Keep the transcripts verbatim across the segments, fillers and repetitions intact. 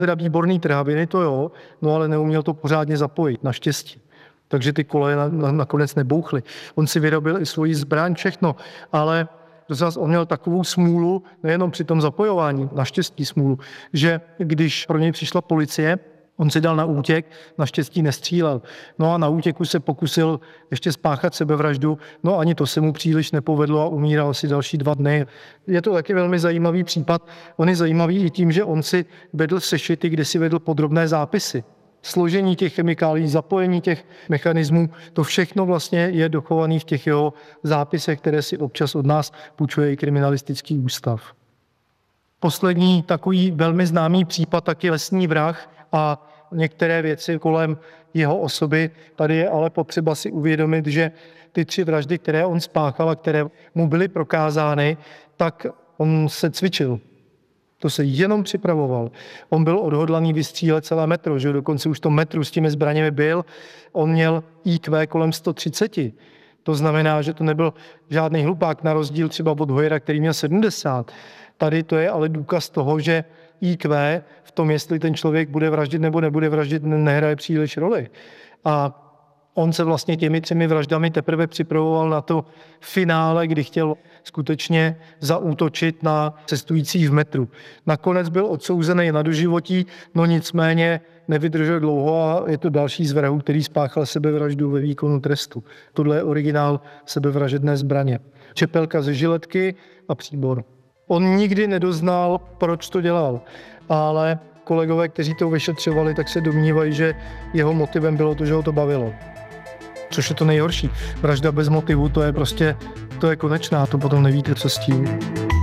Teda výborný trhaviny, to jo, no ale neuměl to pořádně zapojit, naštěstí. Takže ty koleje na, na, nakonec nebouchly. On si vyrobil i svoji zbraň, všechno, ale zase on měl takovou smůlu, nejenom při tom zapojování, naštěstí smůlu, že když pro něj přišla policie, on si dal na útěk, naštěstí nestřílel. No a na útěku se pokusil ještě spáchat sebevraždu, no ani to se mu příliš nepovedlo a umíral asi další dva dny. Je to taky velmi zajímavý případ. On je zajímavý i tím, že on si vedl sešity, kde si vedl podrobné zápisy. Složení těch chemikálií, zapojení těch mechanismů, to všechno vlastně je dochované v těch jeho zápisech, které si občas od nás půjčuje i kriminalistický ústav. Poslední takový velmi známý případ taky lesní vrah a některé věci kolem jeho osoby. Tady je ale potřeba si uvědomit, že ty tři vraždy, které on spáchal a které mu byly prokázány, tak on se cvičil. To se jenom připravoval. On byl odhodlaný vystřílet celé metro, že dokonce už to metru s těmi zbraněmi byl. On měl í kvé kolem sto třicet. To znamená, že to nebyl žádný hlupák, na rozdíl třeba od Hojera, který měl sedmdesát. Tady to je ale důkaz toho, že í kvé v tom, jestli ten člověk bude vraždit nebo nebude vraždit, nehraje příliš roli. A on se vlastně těmi třemi vraždami teprve připravoval na to finále, kdy chtěl skutečně zaútočit na cestující v metru. Nakonec byl odsouzený na doživotí, no nicméně nevydržel dlouho a je to další z vrahů, který spáchal sebevraždu ve výkonu trestu. Tohle je originál sebevražedné zbraně. Čepelka ze žiletky a příbor. On nikdy nedoznal, proč to dělal, ale kolegové, kteří to vyšetřovali, tak se domnívají, že jeho motivem bylo to, že ho to bavilo. Což je to nejhorší. Vražda bez motivu, to je prostě, to je konečná, to potom nevíte, co s tím.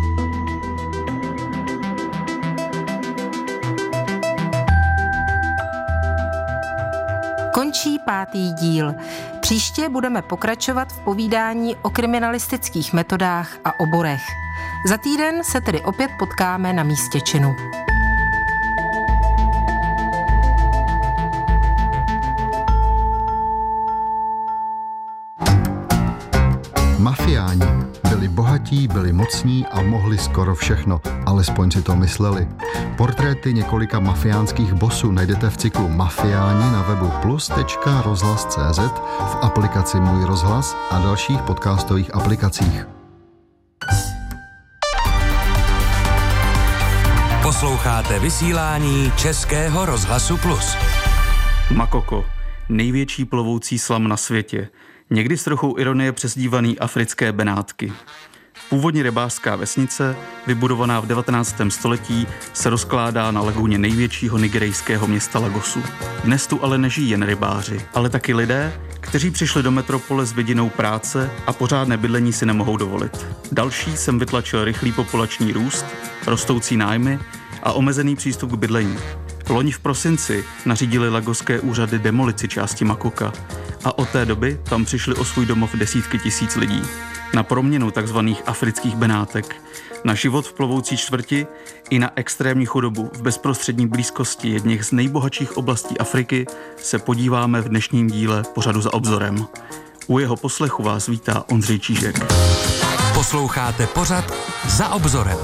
Končí pátý díl. Příště budeme pokračovat v povídání o kriminalistických metodách a oborech. Za týden se tedy opět potkáme na místě činu. Mafiáni byli bohatí, byli mocní a mohli skoro všechno, alespoň si to mysleli. Portréty několika mafiánských bosů najdete v cyklu Mafiáni na webu plus tečka rozhlas tečka cé zet, v aplikaci Můj rozhlas a dalších podcastových aplikacích. Posloucháte vysílání Českého rozhlasu Plus. Makoko, největší plovoucí slam na světě, někdy s trochou ironie přezdívaný africké Benátky. Původně rybářská vesnice, vybudovaná v devatenáctém století, se rozkládá na laguně největšího nigerijského města Lagosu. Dnes tu ale nežijí jen rybáři, ale taky lidé, kteří přišli do metropole s vidinou práce a pořádné bydlení si nemohou dovolit. Další sem vytlačil rychlý populační růst, rostoucí nájmy a omezený přístup k bydlení. Loni v prosinci nařídili lagoské úřady demolici části Makoka a od té doby tam přišli o svůj domov desítky tisíc lidí. Na proměnu takzvaných afrických Benátek, na život v plovoucí čtvrti i na extrémní chudobu v bezprostřední blízkosti jedněch z nejbohatších oblastí Afriky se podíváme v dnešním díle pořadu Za obzorem. U jeho poslechu vás vítá Ondřej Čížek. Posloucháte pořad Za obzorem.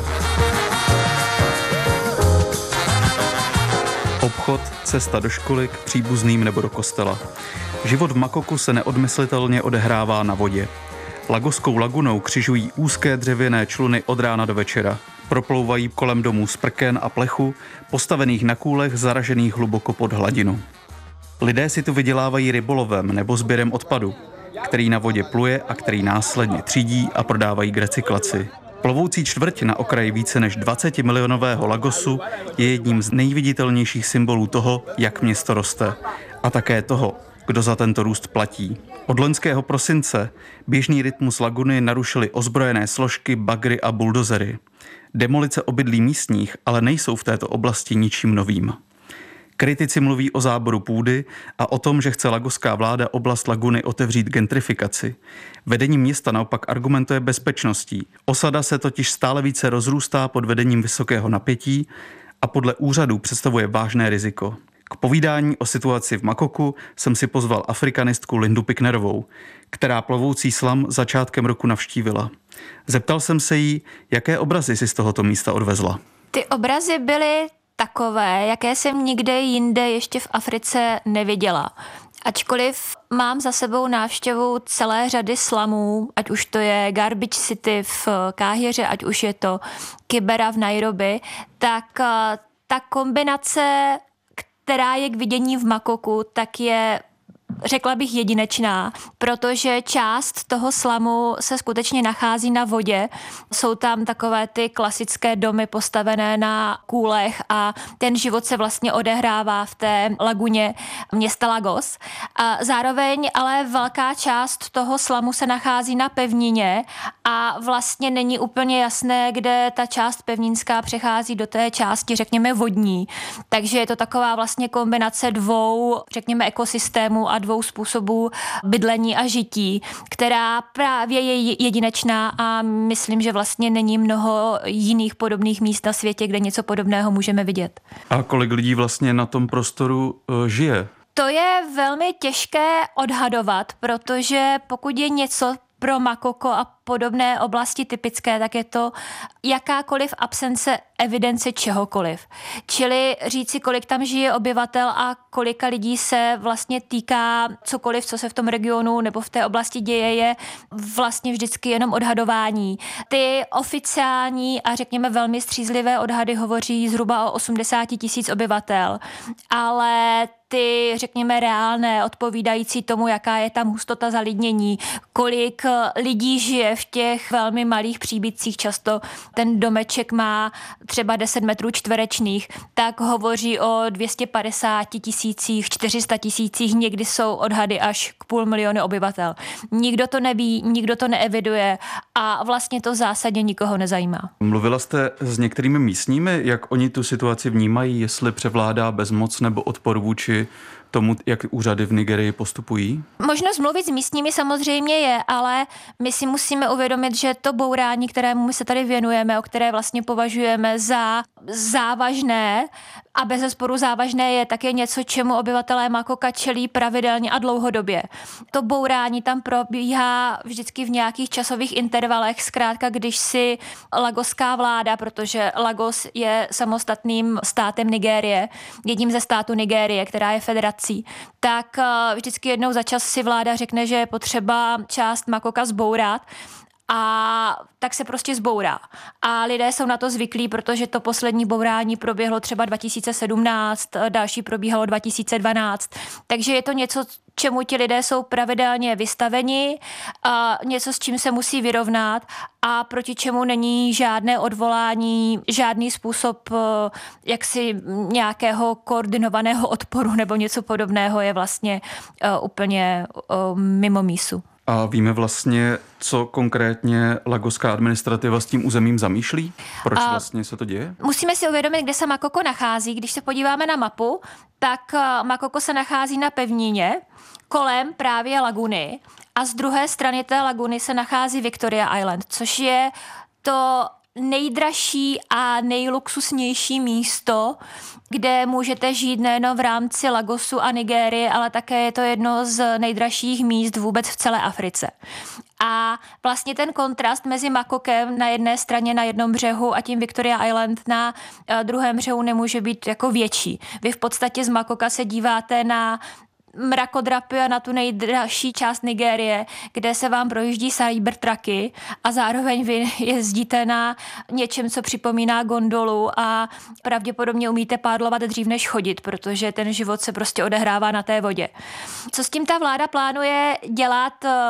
Obchod, cesta do školy, k příbuzným nebo do kostela. Život v Makoku se neodmyslitelně odehrává na vodě. Lagoskou lagunou křižují úzké dřevěné čluny od rána do večera. Proplouvají kolem domů z prken a plechu, postavených na kůlech zaražených hluboko pod hladinu. Lidé si tu vydělávají rybolovem nebo sběrem odpadu, který na vodě pluje a který následně třídí a prodávají k recyklaci. Plovoucí čtvrť na okraji více než dvacetimilionového Lagosu je jedním z nejviditelnějších symbolů toho, jak město roste. A také toho, kdo za tento růst platí. Od loňského prosince běžný rytmus laguny narušily ozbrojené složky, bagry a buldozery. Demolice obydlí místních ale nejsou v této oblasti ničím novým. Kritici mluví o záboru půdy a o tom, že chce lagoská vláda oblast laguny otevřít gentrifikaci. Vedení města naopak argumentuje bezpečností. Osada se totiž stále více rozrůstá pod vedením vysokého napětí a podle úřadů představuje vážné riziko. K povídání o situaci v Makoku jsem si pozval afrikanistku Lindu Piknerovou, která plovoucí slam začátkem roku navštívila. Zeptal jsem se jí, jaké obrazy si z tohoto místa odvezla. Ty obrazy byly takové, jaké jsem nikde jinde ještě v Africe neviděla. Ačkoliv mám za sebou návštěvu celé řady slamů, ať už to je Garbage City v Káhiře, ať už je to Kibera v Nairobi, tak ta kombinace, která je k vidění v Makoku, tak je, řekla bych, jedinečná, protože část toho slamu se skutečně nachází na vodě. Jsou tam takové ty klasické domy postavené na kůlech a ten život se vlastně odehrává v té laguně města Lagos. A zároveň ale velká část toho slamu se nachází na pevnině a vlastně není úplně jasné, kde ta část pevninská přechází do té části, řekněme, vodní. Takže je to taková vlastně kombinace dvou, řekněme, ekosystémů a dvou způsobů bydlení a žití, která právě je jedinečná a myslím, že vlastně není mnoho jiných podobných míst na světě, kde něco podobného můžeme vidět. A kolik lidí vlastně na tom prostoru uh, žije? To je velmi těžké odhadovat, protože pokud je něco pro Makoko a podobné oblasti typické, tak je to jakákoliv absence evidence čehokoliv. Čili říci, kolik tam žije obyvatel a kolika lidí se vlastně týká cokoliv, co se v tom regionu nebo v té oblasti děje, je vlastně vždycky jenom odhadování. Ty oficiální a řekněme velmi střízlivé odhady hovoří zhruba o osmdesát tisíc obyvatel, ale ty, řekněme, reálné, odpovídající tomu, jaká je tam hustota zalidnění, kolik lidí žije v těch velmi malých příbytcích, často ten domeček má třeba deset metrů čtverečných, tak hovoří o dvě stě padesát tisících, čtyři sta tisících, někdy jsou odhady až k půl milionu obyvatel. Nikdo to neví, nikdo to neeviduje a vlastně to v zásadě nikoho nezajímá. Mluvila jste s některými místními, jak oni tu situaci vnímají, jestli převládá bezmoc nebo odpor vůči tomu, jak úřady v Nigerii postupují? Možnost mluvit s místními samozřejmě je, ale my si musíme uvědomit, že to bourání, kterému my se tady věnujeme, o které vlastně považujeme za závažné a bezesporu závažné je také něco, čemu obyvatelé Makoka čelí pravidelně a dlouhodobě. To bourání tam probíhá vždycky v nějakých časových intervalech, zkrátka když si lagoská vláda, protože Lagos je samostatným státem Nigérie, jedním ze států Nigérie, která je federací, tak vždycky jednou za čas si vláda řekne, že je potřeba část Makoka zbourat, a tak se prostě zbourá. A lidé jsou na to zvyklí, protože to poslední bourání proběhlo třeba dva tisíce sedmnáct, další probíhalo dva tisíce dvanáct. Takže je to něco, čemu ti lidé jsou pravidelně vystaveni, a něco, s čím se musí vyrovnat a proti čemu není žádné odvolání, žádný způsob jaksi nějakého koordinovaného odporu nebo něco podobného je vlastně uh, úplně uh, mimo mísu. A víme vlastně, co konkrétně lagoská administrativa s tím územím zamýšlí? Proč a vlastně se to děje? Musíme si uvědomit, kde se Makoko nachází. Když se podíváme na mapu, tak Makoko se nachází na pevnině kolem právě laguny a z druhé strany té laguny se nachází Victoria Island, což je to nejdražší a nejluxusnější místo, kde můžete žít nejen v rámci Lagosu a Nigérie, ale také je to jedno z nejdražších míst vůbec v celé Africe. A vlastně ten kontrast mezi Makokem na jedné straně na jednom břehu a tím Victoria Island na druhém břehu nemůže být jako větší. Vy v podstatě z Makoka se díváte na mrakodrapy a na tu nejdražší část Nigérie, kde se vám projíždí cybertrucky a zároveň vy jezdíte na něčem, co připomíná gondolu a pravděpodobně umíte pádlovat dřív než chodit, protože ten život se prostě odehrává na té vodě. Co s tím ta vláda plánuje dělat,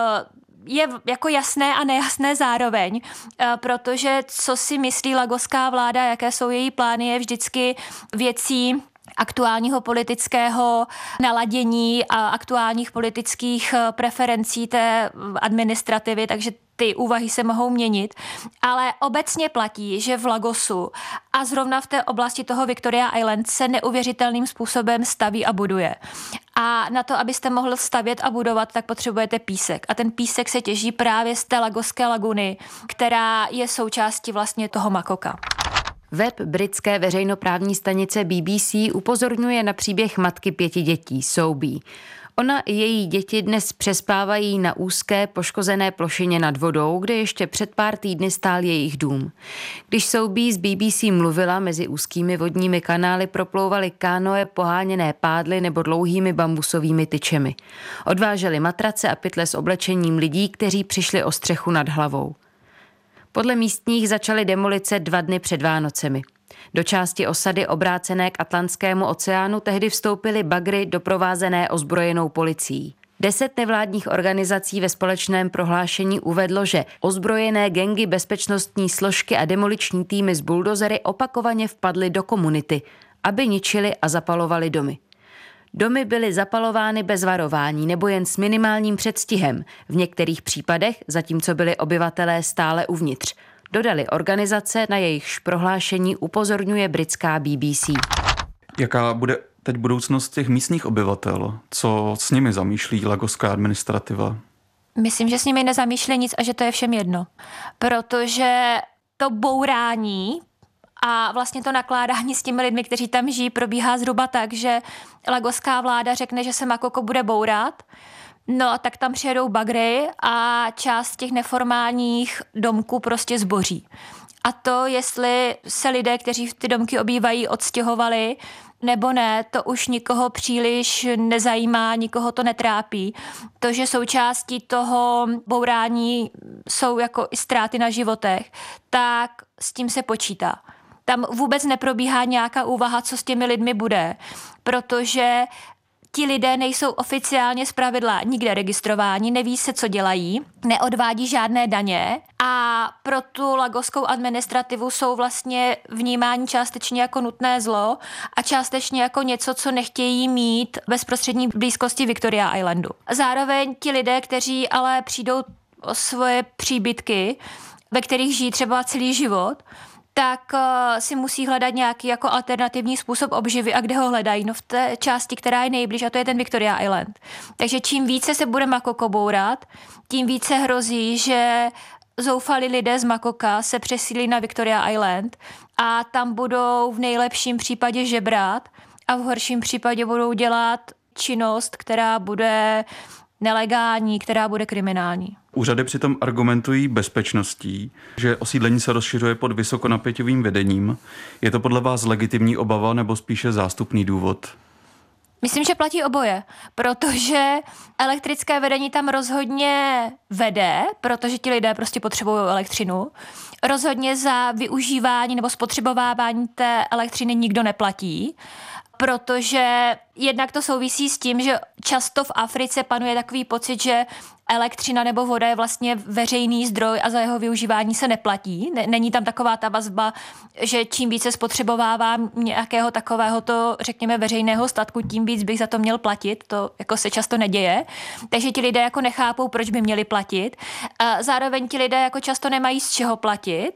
je jako jasné a nejasné zároveň, protože co si myslí lagoská vláda, jaké jsou její plány, je vždycky věcí aktuálního politického naladění a aktuálních politických preferencí té administrativy, takže ty úvahy se mohou měnit, ale obecně platí, že v Lagosu a zrovna v té oblasti toho Victoria Island se neuvěřitelným způsobem staví a buduje. A na to, abyste mohl stavět a budovat, tak potřebujete písek. A ten písek se těží právě z té lagoské laguny, která je součástí vlastně toho Makoka. Web britské veřejnoprávní stanice B B C upozorňuje na příběh matky pěti dětí, Soubí. Ona i její děti dnes přespávají na úzké poškozené plošině nad vodou, kde ještě před pár týdny stál jejich dům. Když Soubí z B B C mluvila, mezi úzkými vodními kanály proplouvaly kánoe poháněné pádly nebo dlouhými bambusovými tyčemi. Odváželi matrace a pytle s oblečením lidí, kteří přišli o střechu nad hlavou. Podle místních začaly demolice dva dny před Vánocemi. Do části osady obrácené k Atlantskému oceánu tehdy vstoupily bagry doprovázené ozbrojenou policií. Deset nevládních organizací ve společném prohlášení uvedlo, že ozbrojené gangy, bezpečnostní složky a demoliční týmy z buldozery opakovaně vpadly do komunity, aby ničili a zapalovali domy. Domy byly zapalovány bez varování nebo jen s minimálním předstihem, v některých případech, zatímco byli obyvatelé stále uvnitř. Dodali organizace, na jejichž prohlášení upozorňuje britská B B C. Jaká bude teď budoucnost těch místních obyvatel? Co s nimi zamýšlí lagoská administrativa? Myslím, že s nimi nezamýšlí nic a že to je všem jedno. Protože to bourání a vlastně to nakládání s těmi lidmi, kteří tam žijí, probíhá zhruba tak, že lagoská vláda řekne, že se Makoko bude bourat. No a tak tam přijedou bagry a část těch neformálních domků prostě zboří. A to, jestli se lidé, kteří ty domky obývají, odstěhovali nebo ne, to už nikoho příliš nezajímá, nikoho to netrápí. To, že součástí toho bourání jsou jako i ztráty na životech, tak s tím se počítá. Tam vůbec neprobíhá nějaká úvaha, co s těmi lidmi bude, protože ti lidé nejsou oficiálně zpravidla nikde registrováni, neví se, co dělají, neodvádí žádné daně a pro tu lagoskou administrativu jsou vlastně vnímáni částečně jako nutné zlo a částečně jako něco, co nechtějí mít v bezprostřední blízkosti Victoria Islandu. Zároveň ti lidé, kteří ale přijdou o svoje příbytky, ve kterých žijí třeba celý život, tak uh, si musí hledat nějaký jako alternativní způsob obživy a kde ho hledají? No v té části, která je nejblíž, a to je ten Victoria Island. Takže čím více se bude Makoko bourat, tím více hrozí, že zoufalí lidé z Makoka se přesílí na Victoria Island a tam budou v nejlepším případě žebrat a v horším případě budou dělat činnost, která bude nelegální, která bude kriminální. Úřady přitom argumentují bezpečností, že osídlení se rozšiřuje pod vysokonapěťovým vedením. Je to podle vás legitimní obava nebo spíše zástupný důvod? Myslím, že platí oboje, protože elektrické vedení tam rozhodně vede, protože ti lidé prostě potřebují elektřinu. Rozhodně za využívání nebo spotřebovávání té elektřiny nikdo neplatí, protože jednak to souvisí s tím, že často v Africe panuje takový pocit, že elektřina nebo voda je vlastně veřejný zdroj a za jeho využívání se neplatí. Není tam taková ta vazba, že čím více spotřebovávám nějakého takového to, řekněme, veřejného statku, tím víc bych za to měl platit. To jako se často neděje. Takže ti lidé jako nechápou, proč by měli platit. Zároveň ti lidé jako často nemají z čeho platit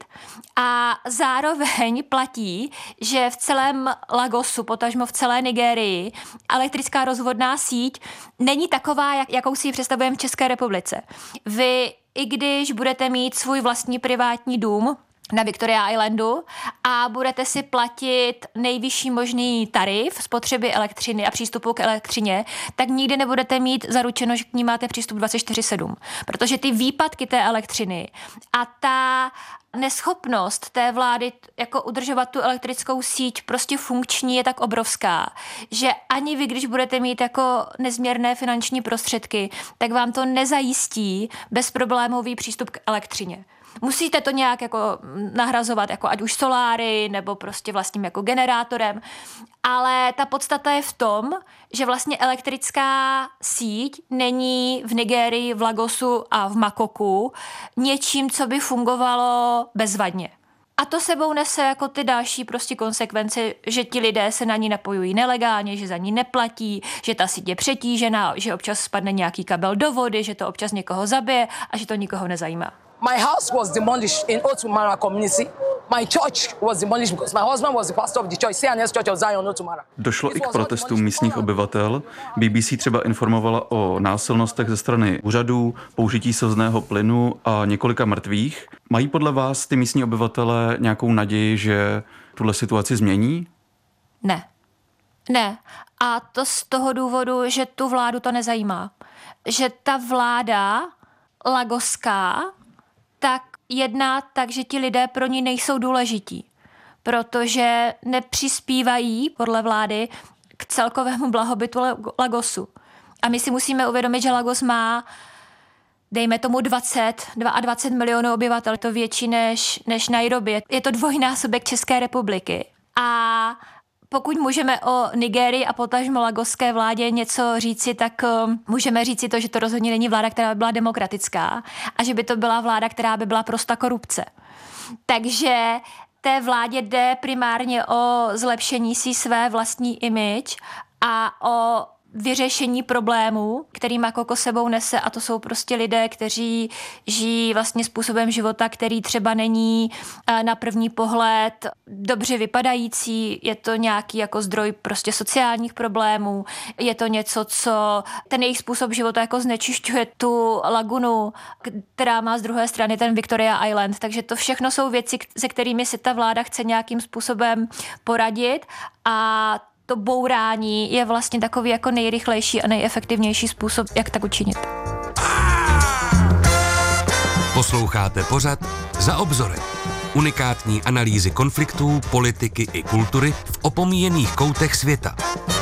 a zároveň platí, že v celém Lagosu, potažmo v celé Nigérii, elektrická rozvodná síť není taková, jak, jakou si ji představujeme v České republice. Vy, i když budete mít svůj vlastní privátní dům na Victoria Islandu a budete si platit nejvyšší možný tarif spotřeby elektřiny a přístupu k elektřině, tak nikdy nebudete mít zaručeno, že k ní máte přístup dvacet čtyři sedm. Protože ty výpadky té elektřiny a ta neschopnost té vlády jako udržovat tu elektrickou síť prostě funkční je tak obrovská, že ani vy, když budete mít jako nezměrné finanční prostředky, tak vám to nezajistí bezproblémový přístup k elektřině. Musíte to nějak jako nahrazovat, jako ať už soláry, nebo prostě vlastním jako generátorem, ale ta podstata je v tom, že vlastně elektrická síť není v Nigérii, v Lagosu a v Makoku něčím, co by fungovalo bezvadně. A to sebou nese jako ty další prostě konsekvence, že ti lidé se na ní napojují nelegálně, že za ní neplatí, že ta síť je přetížená, že občas spadne nějaký kabel do vody, že to občas někoho zabije a že to nikoho nezajímá. My house was demolished in Otumara community. My church was demolished because my husband was the pastor of the church, C N S Church of Zion, Otumara. Došlo i k protestům místních obyvatel. B B C třeba informovala o násilnostech ze strany úřadů, použití slzného plynu a několika mrtvých. Mají podle vás ty místní obyvatelé nějakou naději, že tuhle situaci změní? Ne. Ne. A to z toho důvodu, že tu vládu to nezajímá. Že ta vláda lagoská tak jedná tak, že ti lidé pro ní nejsou důležití. Protože nepřispívají podle vlády k celkovému blahobytu Lagosu. A my si musíme uvědomit, že Lagos má, dejme tomu dvacet, dvacet dva milionů obyvatel, to větší než, než Nairobi. Je to dvojnásobek České republiky. A pokud můžeme o Nigérii a potažmo lagoské vládě něco říci, tak uh, můžeme říci to, že to rozhodně není vláda, která by byla demokratická a že by to byla vláda, která by byla prosta korupce. Takže té vládě jde primárně o zlepšení si své vlastní image a o vyřešení problémů, který Makoko sebou nese, a to jsou prostě lidé, kteří žijí vlastně způsobem života, který třeba není na první pohled dobře vypadající, je to nějaký jako zdroj prostě sociálních problémů, je to něco, co ten jejich způsob života jako znečišťuje tu lagunu, která má z druhé strany ten Victoria Island, takže to všechno jsou věci, se kterými si ta vláda chce nějakým způsobem poradit, a to bourání je vlastně takový jako nejrychlejší a nejefektivnější způsob, jak tak učinit. Posloucháte pořad Za obzorem. Unikátní analýzy konfliktů, politiky i kultury v opomíjených koutech světa.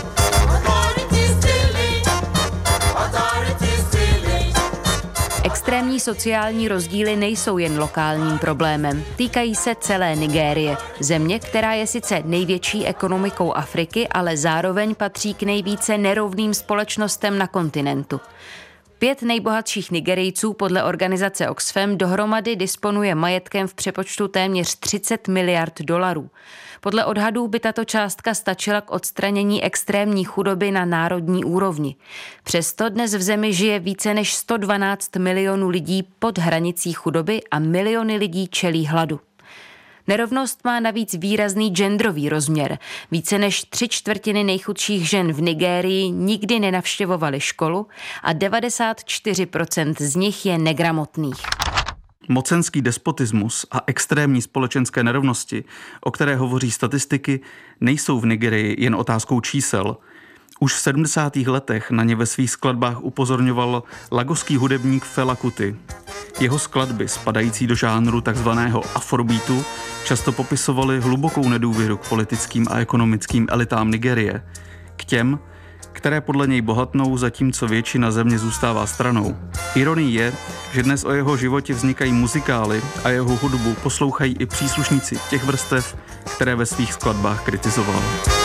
Extrémní sociální rozdíly nejsou jen lokálním problémem. Týkají se celé Nigérie, země, která je sice největší ekonomikou Afriky, ale zároveň patří k nejvíce nerovným společnostem na kontinentu. Pět nejbohatších Nigerijců podle organizace Oxfam dohromady disponuje majetkem v přepočtu téměř třicet miliard dolarů. Podle odhadů by tato částka stačila k odstranění extrémní chudoby na národní úrovni. Přesto dnes v zemi žije více než sto dvanáct milionů lidí pod hranicí chudoby a miliony lidí čelí hladu. Nerovnost má navíc výrazný genderový rozměr. Více než tři čtvrtiny nejchudších žen v Nigérii nikdy nenavštěvovaly školu a devadesát čtyři procent z nich je negramotných. Mocenský despotismus a extrémní společenské nerovnosti, o které hovoří statistiky, nejsou v Nigerii jen otázkou čísel. Už v sedmdesátých letech na ně ve svých skladbách upozorňoval lagoský hudebník Fela Kuti. Jeho skladby, spadající do žánru takzvaného afrobeatu, často popisovaly hlubokou nedůvěru k politickým a ekonomickým elitám Nigérie, k těm, které podle něj bohatnou, zatímco většina země zůstává stranou. Ironií je, že dnes o jeho životě vznikají muzikály a jeho hudbu poslouchají i příslušníci těch vrstev, které ve svých skladbách kritizoval.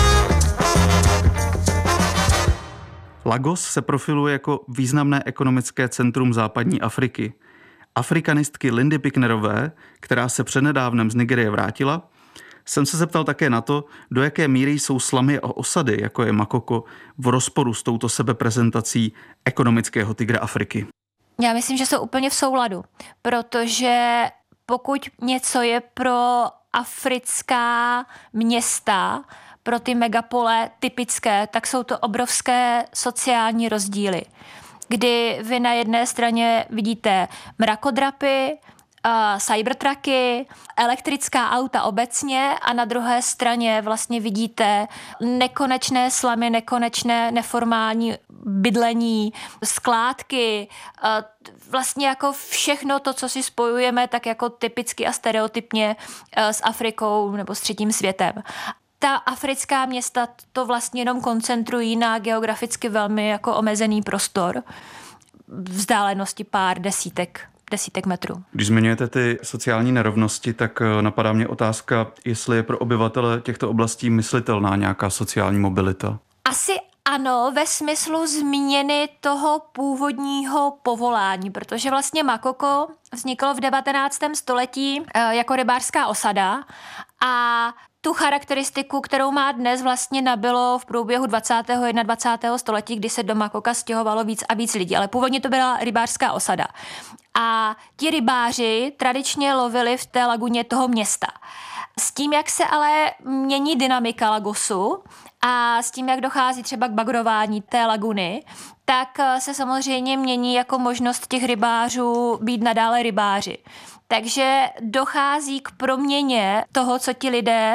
Lagos se profiluje jako významné ekonomické centrum západní Afriky. Afrikanistky Lindy Picknerové, která se přednedávnem z Nigérie vrátila, jsem se zeptal také na to, do jaké míry jsou slamy a osady, jako je Makoko, v rozporu s touto sebeprezentací ekonomického tygra Afriky. Já myslím, že jsou úplně v souladu, protože pokud něco je pro africká města, pro ty megapole typické, tak jsou to obrovské sociální rozdíly, kdy vy na jedné straně vidíte mrakodrapy, Uh, cybertrucky, elektrická auta obecně, a na druhé straně vlastně vidíte nekonečné slamy, nekonečné neformální bydlení, skládky, uh, vlastně jako všechno to, co si spojujeme tak jako typicky a stereotypně uh, s Afrikou nebo s třetím světem. Ta africká města to vlastně jenom koncentrují na geograficky velmi jako omezený prostor, vzdálenosti pár desítek desítek metrů. Když zmiňujete ty sociální nerovnosti, tak napadá mě otázka, jestli je pro obyvatele těchto oblastí myslitelná nějaká sociální mobilita. Asi ano, ve smyslu změny toho původního povolání, protože vlastně Makoko vzniklo v devatenáctém století jako rybářská osada a tu charakteristiku, kterou má dnes, vlastně nabylo v průběhu dvacátého a dvacátého prvního století, kdy se do Makoka stěhovalo víc a víc lidí, ale původně to byla rybářská osada. A ti rybáři tradičně lovili v té laguně toho města. S tím, jak se ale mění dynamika Lagosu a s tím, jak dochází třeba k bagrování té laguny, tak se samozřejmě mění jako možnost těch rybářů být nadále rybáři. Takže dochází k proměně toho, co ti lidé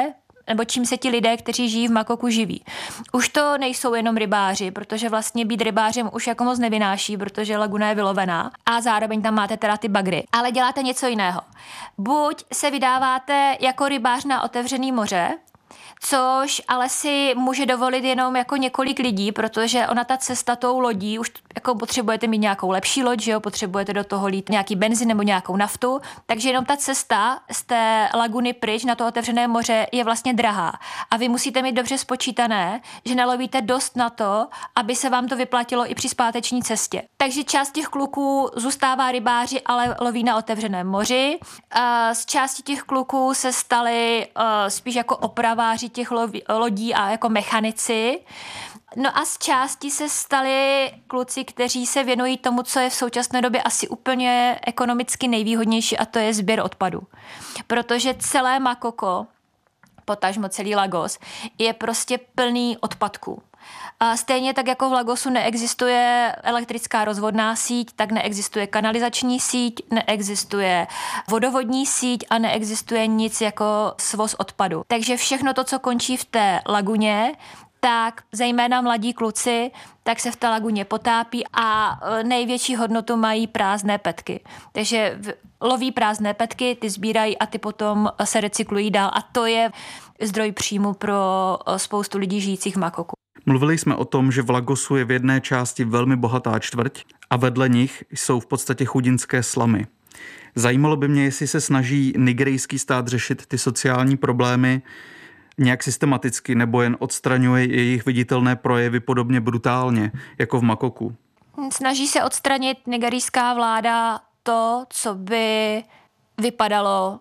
nebo čím se ti lidé, kteří žijí v Makoku, živí. Už to nejsou jenom rybáři, protože vlastně být rybářem už jako moc nevynáší, protože laguna je vylovená a zároveň tam máte teda ty bagry. Ale děláte něco jiného. Buď se vydáváte jako rybář na otevřený moře, což ale si může dovolit jenom jako několik lidí, protože ona ta cesta tou lodí, už jako potřebujete mít nějakou lepší loď, že jo, potřebujete do toho lít nějaký benzín nebo nějakou naftu, takže jenom ta cesta z té laguny pryč na to otevřené moře je vlastně drahá. A vy musíte mít dobře spočítané, že nalovíte dost na to, aby se vám to vyplatilo i při zpáteční cestě. Takže část těch kluků zůstává rybáři, ale loví na otevřeném moři. Z části těch kluků se stali spíš jako opraváři těch lodí a jako mechanici. No a z části se stali kluci, kteří se věnují tomu, co je v současné době asi úplně ekonomicky nejvýhodnější, a to je sběr odpadu. Protože celé Makoko, potažmo celý Lagos, je prostě plný odpadků. A stejně tak jako v Lagosu neexistuje elektrická rozvodná síť, tak neexistuje kanalizační síť, neexistuje vodovodní síť a neexistuje nic jako svoz odpadu. Takže všechno to, co končí v té laguně, tak zejména mladí kluci, tak se v té laguně potápí a největší hodnotu mají prázdné petky. Takže loví prázdné petky, ty sbírají a ty potom se recyklují dál a to je zdroj příjmu pro spoustu lidí žijících v Makoku. Mluvili jsme o tom, že v Lagosu je v jedné části velmi bohatá čtvrť a vedle nich jsou v podstatě chudinské slamy. Zajímalo by mě, jestli se snaží nigerijský stát řešit ty sociální problémy nějak systematicky nebo jen odstraňuje jejich viditelné projevy podobně brutálně, jako v Makoku. Snaží se odstranit nigerijská vláda to, co by vypadalo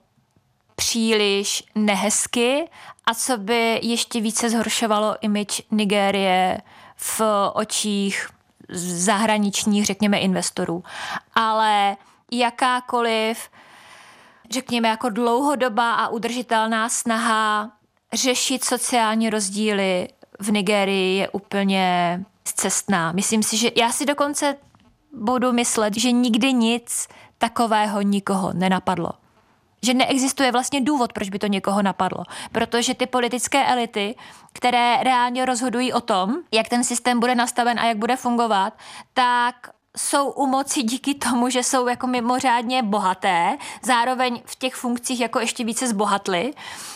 příliš nehezky a co by ještě více zhoršovalo image Nigérie v očích zahraničních, řekněme, investorů. Ale jakákoliv, řekněme, jako dlouhodobá a udržitelná snaha řešit sociální rozdíly v Nigérii je úplně scestná. Myslím si, že já si dokonce budu myslet, že nikdy nic takového nikoho nenapadlo. Že neexistuje vlastně důvod, proč by to někoho napadlo. Protože ty politické elity, které reálně rozhodují o tom, jak ten systém bude nastaven a jak bude fungovat, tak jsou u moci díky tomu, že jsou jako mimořádně bohaté, zároveň v těch funkcích jako ještě více zbohatly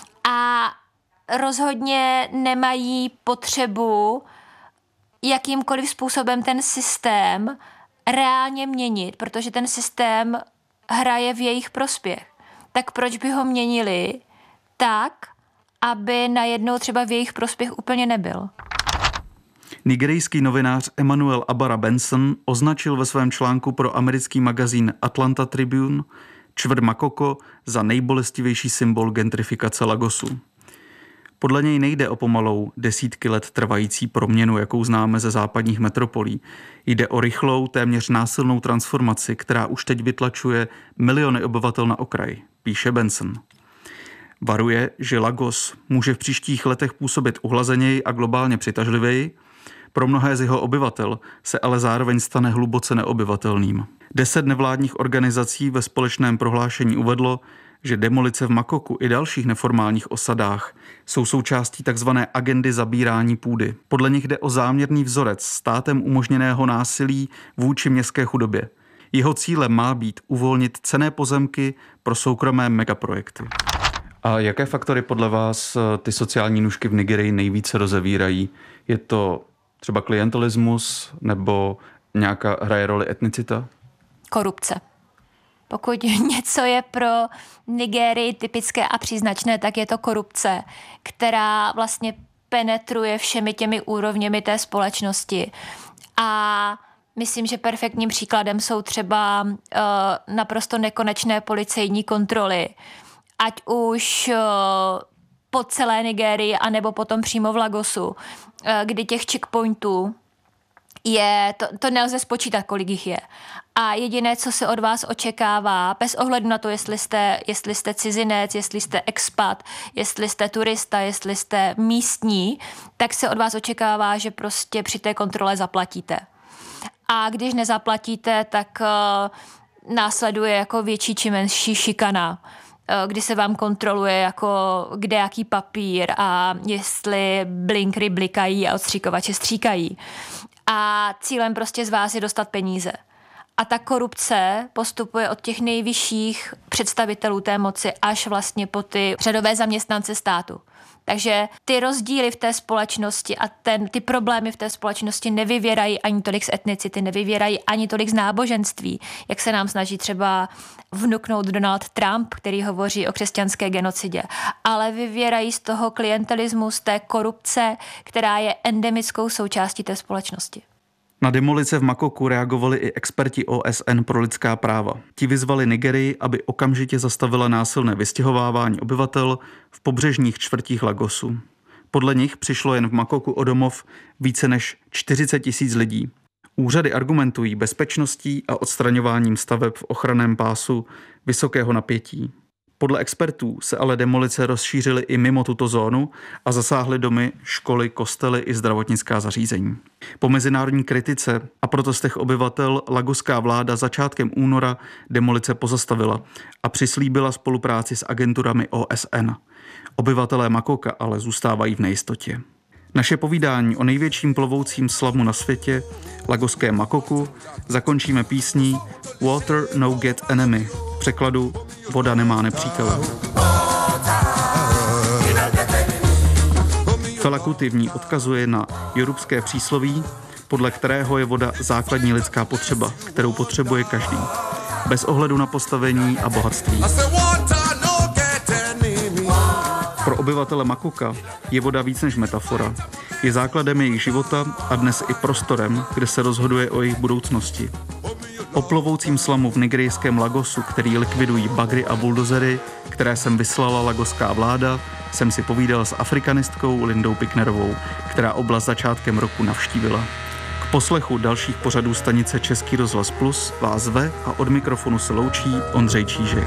a rozhodně nemají potřebu jakýmkoliv způsobem ten systém reálně měnit, protože ten systém hraje v jejich prospěch. Tak proč by ho měnili tak, aby najednou třeba v jejich prospěch úplně nebyl? Nigerijský novinář Emmanuel Abara Benson označil ve svém článku pro americký magazín Atlanta Tribune čtvrt Makoko za nejbolestivější symbol gentrifikace Lagosu. Podle něj nejde o pomalou desítky let trvající proměnu, jakou známe ze západních metropolí. Jde o rychlou, téměř násilnou transformaci, která už teď vytlačuje miliony obyvatel na okraj, píše Benson. Varuje, že Lagos může v příštích letech působit uhlazeněji a globálně přitažlivěji, pro mnohé z jeho obyvatel se ale zároveň stane hluboce neobyvatelným. Deset nevládních organizací ve společném prohlášení uvedlo, že demolice v Makoku i dalších neformálních osadách jsou součástí tzv. Agendy zabírání půdy. Podle nich jde o záměrný vzorec státem umožněného násilí vůči městské chudobě. Jeho cílem má být uvolnit cenné pozemky pro soukromé megaprojekty. A jaké faktory podle vás ty sociální nůžky v Nigerii nejvíce rozevírají? Je to třeba klientelismus nebo nějaká hraje roli etnicita? Korupce. Pokud něco je pro Nigérii typické a příznačné, tak je to korupce, která vlastně penetruje všemi těmi úrovněmi té společnosti. A myslím, že perfektním příkladem jsou třeba uh, naprosto nekonečné policejní kontroly. Ať už uh, po celé Nigérii, anebo potom přímo v Lagosu, uh, kdy těch checkpointů je, to, to nelze spočítat, kolik jich je. A jediné, co se od vás očekává, bez ohledu na to, jestli jste, jestli jste cizinec, jestli jste expat, jestli jste turista, jestli jste místní, tak se od vás očekává, že prostě při té kontrole zaplatíte. A když nezaplatíte, tak uh, následuje jako větší či menší šikana. kdy se vám kontroluje, jako kde jaký papír a jestli blinkry blikají a odstříkovače stříkají. A cílem prostě z vás je dostat peníze. A ta korupce postupuje od těch nejvyšších představitelů té moci až vlastně po ty řadové zaměstnance státu. Takže ty rozdíly v té společnosti a ten, ty problémy v té společnosti nevyvěrají ani tolik z etnicity, nevyvěrají ani tolik z náboženství, jak se nám snaží třeba vnuknout Donald Trump, který hovoří o křesťanské genocidě, ale vyvěrají z toho klientelismu, z té korupce, která je endemickou součástí té společnosti. Na demolice v Makoku reagovali i experti O S N pro lidská práva. Ti vyzvali Nigerii, aby okamžitě zastavila násilné vystěhovávání obyvatel v pobřežních čtvrtích Lagosu. Podle nich přišlo jen v Makoku o domov více než čtyřicet tisíc lidí. Úřady argumentují bezpečností a odstraňováním staveb v ochranném pásu vysokého napětí. Podle expertů se ale demolice rozšířily i mimo tuto zónu a zasáhly domy, školy, kostely i zdravotnická zařízení. Po mezinárodní kritice a protestech obyvatel lagoská vláda začátkem února demolice pozastavila a přislíbila spolupráci s agenturami O S N. Obyvatelé Makoka ale zůstávají v nejistotě. Naše povídání o největším plovoucím slamu na světě, lagoském Makoku, zakončíme písní Water No Get Enemy, v překladu Voda nemá nepřítele. Fela Kuti v ní odkazuje na jorubské přísloví, podle kterého je voda základní lidská potřeba, kterou potřebuje každý, bez ohledu na postavení a bohatství. Pro obyvatele Makoka je voda víc než metafora. Je základem jejich života a dnes i prostorem, kde se rozhoduje o jejich budoucnosti. O plovoucím slamu v nigerijském Lagosu, který likvidují bagry a buldozery, které sem vyslala lagoská vláda, jsem si povídal s afrikanistkou Lindou Picknerovou, která oblast začátkem roku navštívila. K poslechu dalších pořadů stanice Český rozhlas Plus vás zve a od mikrofonu se loučí Ondřej Čížek.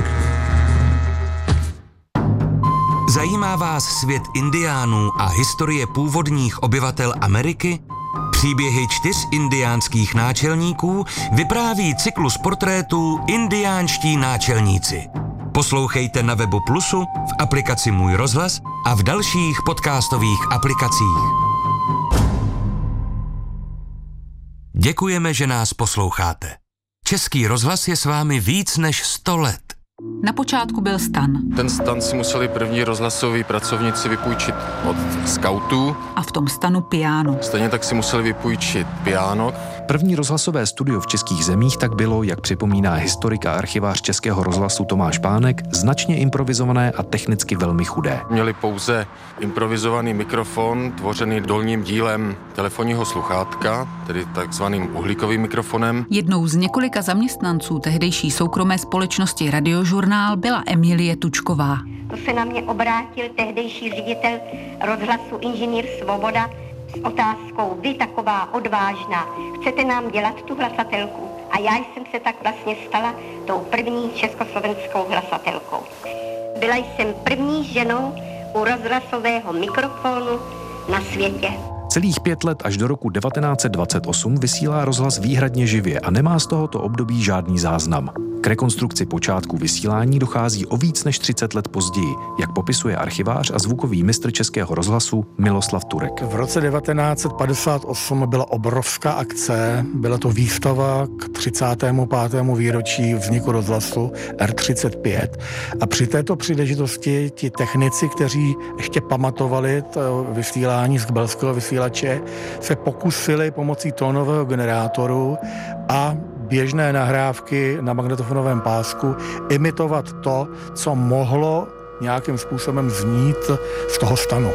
Zajímá vás svět indiánů a historie původních obyvatel Ameriky? Příběhy čtyř indiánských náčelníků vypráví cyklus portrétů Indiánští náčelníci. Poslouchejte na webu Plusu, v aplikaci Můj rozhlas a v dalších podcastových aplikacích. Děkujeme, že nás posloucháte. Český rozhlas je s vámi víc než sto let. Na počátku byl stan. Ten stan si museli první rozhlasoví pracovníci vypůjčit od skautů. A v tom stanu piano. Stejně tak si museli vypůjčit piano. První rozhlasové studio v českých zemích tak bylo, jak připomíná historik a archivář Českého rozhlasu Tomáš Pánek, značně improvizované a technicky velmi chudé. Měli pouze improvizovaný mikrofon, tvořený dolním dílem telefonního sluchátka, tedy takzvaným uhlíkovým mikrofonem. Jednou z několika zaměstnanců tehdejší soukromé společnosti Radiožurnál byla Emilie Tučková. To se na mě obrátil tehdejší ředitel rozhlasu inženýr Svoboda s otázkou: vy taková odvážná, chcete nám dělat tu hlasatelku? A já jsem se tak vlastně stala tou první československou hlasatelkou. Byla jsem první ženou u rozhlasového mikrofonu na světě. Celých pět let až do roku devatenáct set dvacet osm vysílá rozhlas výhradně živě a nemá z tohoto období žádný záznam. K rekonstrukci počátku vysílání dochází o víc než třicet let později, jak popisuje archivář a zvukový mistr Českého rozhlasu Miloslav Turek. V roce devatenáct set padesát osm byla obrovská akce, byla to výstava k třicátému pátému výročí vzniku rozhlasu R třicet pět a při této příležitosti ti technici, kteří ještě pamatovali to vysílání z kbelského vysílače, se pokusili pomocí tónového generátoru a běžné nahrávky na magnetofonovém pásku imitovat to, co mohlo nějakým způsobem znít z toho stanu.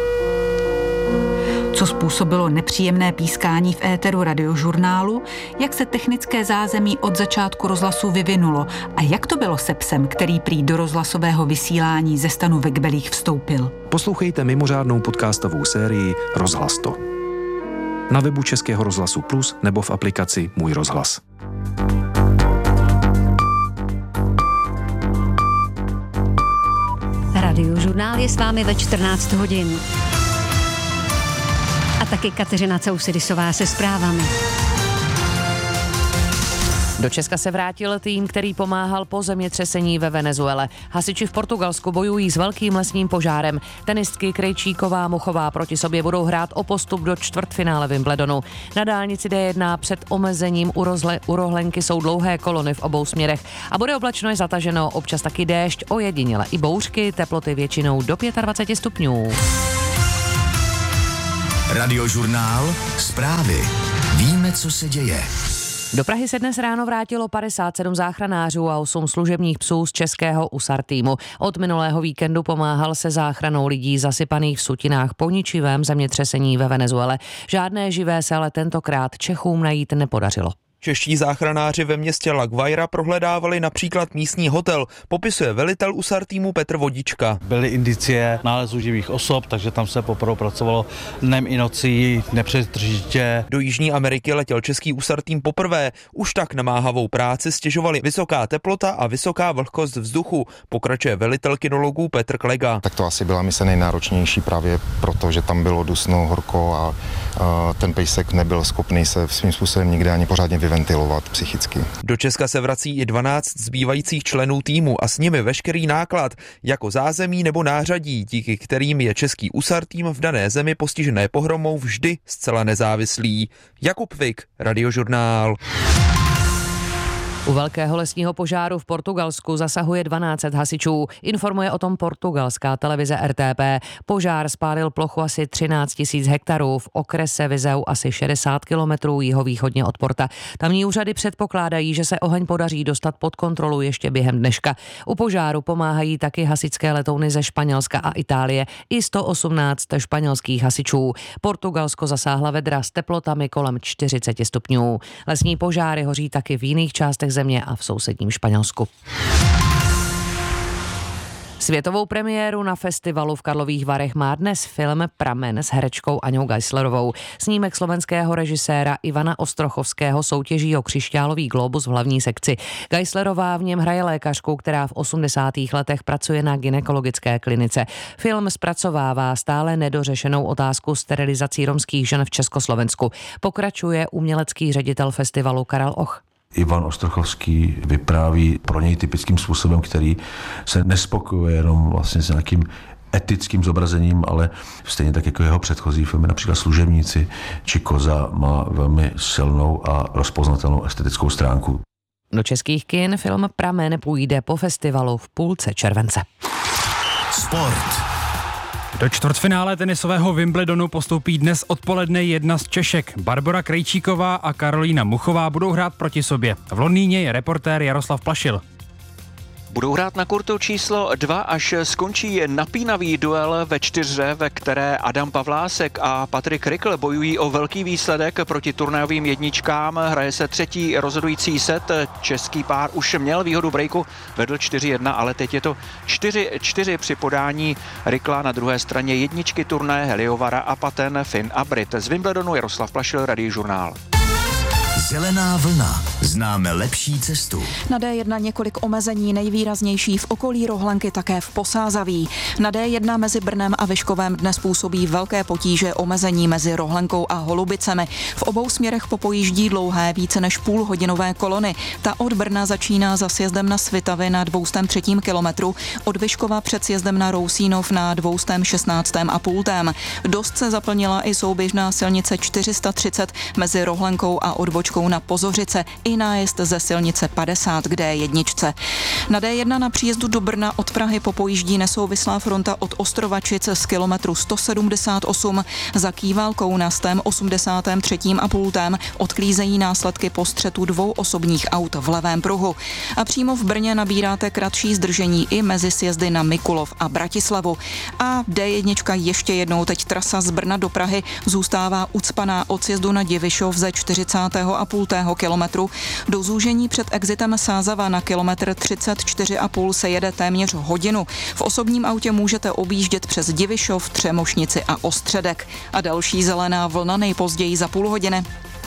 Co způsobilo nepříjemné pískání v éteru Radiožurnálu, jak se technické zázemí od začátku rozhlasu vyvinulo a jak to bylo se psem, který prý do rozhlasového vysílání ze stanu ve Kbelích vstoupil. Poslouchejte mimořádnou podcastovou sérii Rozhlas to. Na webu Českého rozhlasu Plus nebo v aplikaci Můj rozhlas. Radiožurnál je s vámi ve čtrnáct hodin. A taky Kateřina Cousidisová se zprávami. Do Česka se vrátil tým, který pomáhal po zemětřesení ve Venezuele. Hasiči v Portugalsku bojují s velkým lesním požárem. Tenistky Krejčíková, Muchová proti sobě budou hrát o postup do čtvrtfinále Wimbledonu. Na dálnici D jedna před omezením u, rozle, u Rohlenky jsou dlouhé kolony v obou směrech a bude oblačno i zataženo, občas taky déšť, ojediněle i bouřky, teploty většinou do dvacet pět stupňů. Radiožurnál, zprávy. Víme, co se děje. Do Prahy se dnes ráno vrátilo padesát sedm záchranářů a osm služebních psů z českého U S A R týmu. Od minulého víkendu pomáhal se záchranou lidí zasypaných v sutinách po ničivém zemětřesení ve Venezuele. Žádné živé se ale tentokrát Čechům najít nepodařilo. Čeští záchranáři ve městě La Guaira prohledávali například místní hotel, popisuje velitel U S A R týmu Petr Vodička. Byly indicie nálezu živých osob, takže tam se poprvé pracovalo dnem i nocí nepřetržitě. Do Jižní Ameriky letěl český U S A R tým poprvé. Už tak namáhavou práci stěžovali vysoká teplota a vysoká vlhkost vzduchu, pokračuje velitel kinologů Petr Klega. Tak to asi byla mise nejnáročnější právě proto, že tam bylo dusno, horko a, a ten pejsek nebyl schopný se svým způsobem nikde ani pořádně vyventilovat psychicky. Do Česka se vrací i dvanáct zbývajících členů týmu a s nimi veškerý náklad, jako zázemí nebo nářadí, díky kterým je český U S A R tým v dané zemi postižené pohromou vždy zcela nezávislý. Jakub Vik, Radiožurnál. U velkého lesního požáru v Portugalsku zasahuje dvanáct set hasičů. Informuje o tom portugalská televize R T P. Požár spálil plochu asi třináct tisíc hektarů v okrese Viseu asi šedesát kilometrů jihovýchodně od Porta. Tamní úřady předpokládají, že se oheň podaří dostat pod kontrolu ještě během dneška. U požáru pomáhají taky hasičské letouny ze Španělska a Itálie i sto osmnáct španělských hasičů. Portugalsko zasáhla vedra s teplotami kolem čtyřicet stupňů. Lesní požáry hoří taky v jiných částech země a v sousedním Španělsku. Světovou premiéru na festivalu v Karlových Varech má dnes film Pramen s herečkou Aňou Geislerovou. Snímek slovenského režiséra Ivana Ostrochovského soutěží o křišťálový glóbus v hlavní sekci. Geislerová v něm hraje lékařku, která v osmdesátých letech pracuje na gynekologické klinice. Film zpracovává stále nedořešenou otázku sterilizací romských žen v Československu. Pokračuje umělecký ředitel festivalu Karel Och. Ivan Ostrochovský vypráví pro něj typickým způsobem, který se nespokojuje jenom vlastně s nějakým etickým zobrazením, ale stejně tak jako jeho předchozí filmy, například Služebníci či Koza, má velmi silnou a rozpoznatelnou estetickou stránku. Do českých kin film Pramen půjde po festivalu v půlce července. Sport. Do čtvrtfinále tenisového Wimbledonu postoupí dnes odpoledne jedna z Češek. Barbora Krejčíková a Karolína Muchová budou hrát proti sobě. V Londýně je reportér Jaroslav Plašil. Budou hrát na kurtu číslo dva, až skončí napínavý duel ve čtyřře, ve které Adam Pavlásek a Patrik Rikl bojují o velký výsledek proti turnajovým jedničkám. Hraje se třetí rozhodující set. Český pár už měl výhodu breaku, vedl čtyři jedna, ale teď je to čtyři čtyři při podání Rikla. Na druhé straně jedničky turnaje Heliovara a Paten, Finn a Brit. Z Wimbledonu Jaroslav Plašil, Radiožurnál. Zelená vlna. Známe lepší cestu. Na D jedna několik omezení, nejvýraznější v okolí Rohlenky, také v Posázaví. Na D jedna mezi Brnem a Vyškovem dnes působí velké potíže, omezení mezi Rohlenkou a Holubicemi. V obou směrech popojíždí dlouhé více než půlhodinové kolony. Ta od Brna začíná za sjezdem na Svitavy na dvoustém třetím kilometru, od Vyškova před sjezdem na Rousínov na dvoustém šestnáctém a půltém. Dost se zaplnila i souběžná silnice čtyři sta třicet mezi Rohlenkou a odbočkou na Pozořice i nájezd ze silnice padesát k D jedna. Na D jedna na příjezdu do Brna od Prahy popojíždí nesouvislá fronta od Ostrovačic z kilometru sto sedmdesát osm. Za Kývalkou na sto osmdesát tři a půltém odklízejí následky po střetu dvou osobních aut v levém pruhu. A přímo v Brně nabíráte kratší zdržení i mezi sjezdy na Mikulov a Bratislavu. A D jedna ještě jednou, teď trasa z Brna do Prahy zůstává ucpaná od sjezdu na Divišov ze čtyřicátého a půltého kilometru. Do zúžení před exitem Sázava na kilometr třicet čtyři a půl se jede téměř hodinu. V osobním autě můžete objíždět přes Divišov, Třemošnici a Ostředek. A další zelená vlna nejpozději za půl hodiny.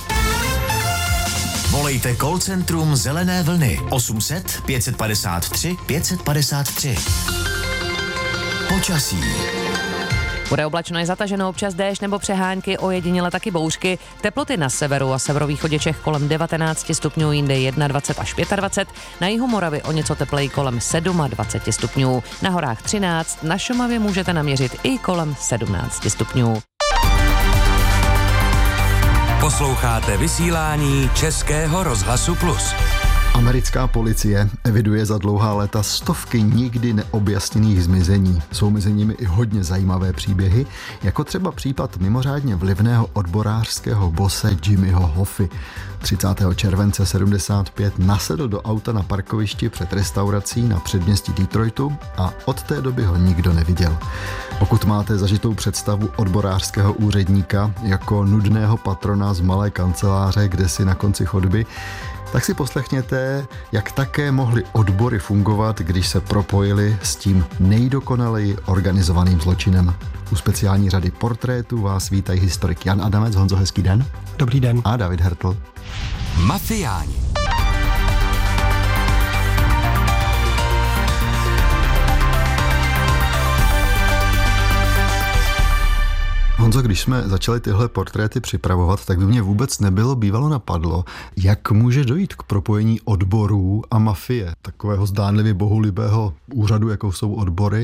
Volejte call centrum Zelené vlny osm set pět padesát tři pět padesát tři. Počasí. Bude oblačno, je zataženo, občas déšť nebo přehánky, ojediněle taky bouřky. Teploty na severu a severovýchodě Čech kolem devatenáct stupňů, jinde dvacet jedna až dvacet pět. Na jihu Moravy o něco tepleji kolem dvacet sedm stupňů. Na horách třináct, na Šumavě můžete naměřit i kolem sedmnáct stupňů. Posloucháte vysílání Českého rozhlasu Plus. Americká policie eviduje za dlouhá léta stovky nikdy neobjasněných zmizení. Jsou mezi nimi i hodně zajímavé příběhy, jako třeba případ mimořádně vlivného odborářského bose Jimmyho Hoffy. třicátého července sedmdesát pět nasedl do auta na parkovišti před restaurací na předměstí Detroitu a od té doby ho nikdo neviděl. Pokud máte zažitou představu odborářského úředníka jako nudného patrona z malé kanceláře kdesi na konci chodby, tak si poslechněte, jak také mohly odbory fungovat, když se propojili s tím nejdokonaleji organizovaným zločinem. U speciální řady portrétů vás vítají historik Jan Adamec. Honzo, hezký den. Dobrý den. A David Hertl. Mafiáni. Honzo, když jsme začali tyhle portréty připravovat, tak by mě vůbec nebylo bývalo napadlo, jak může dojít k propojení odborů a mafie, takového zdánlivě bohulibého úřadu, jako jsou odbory,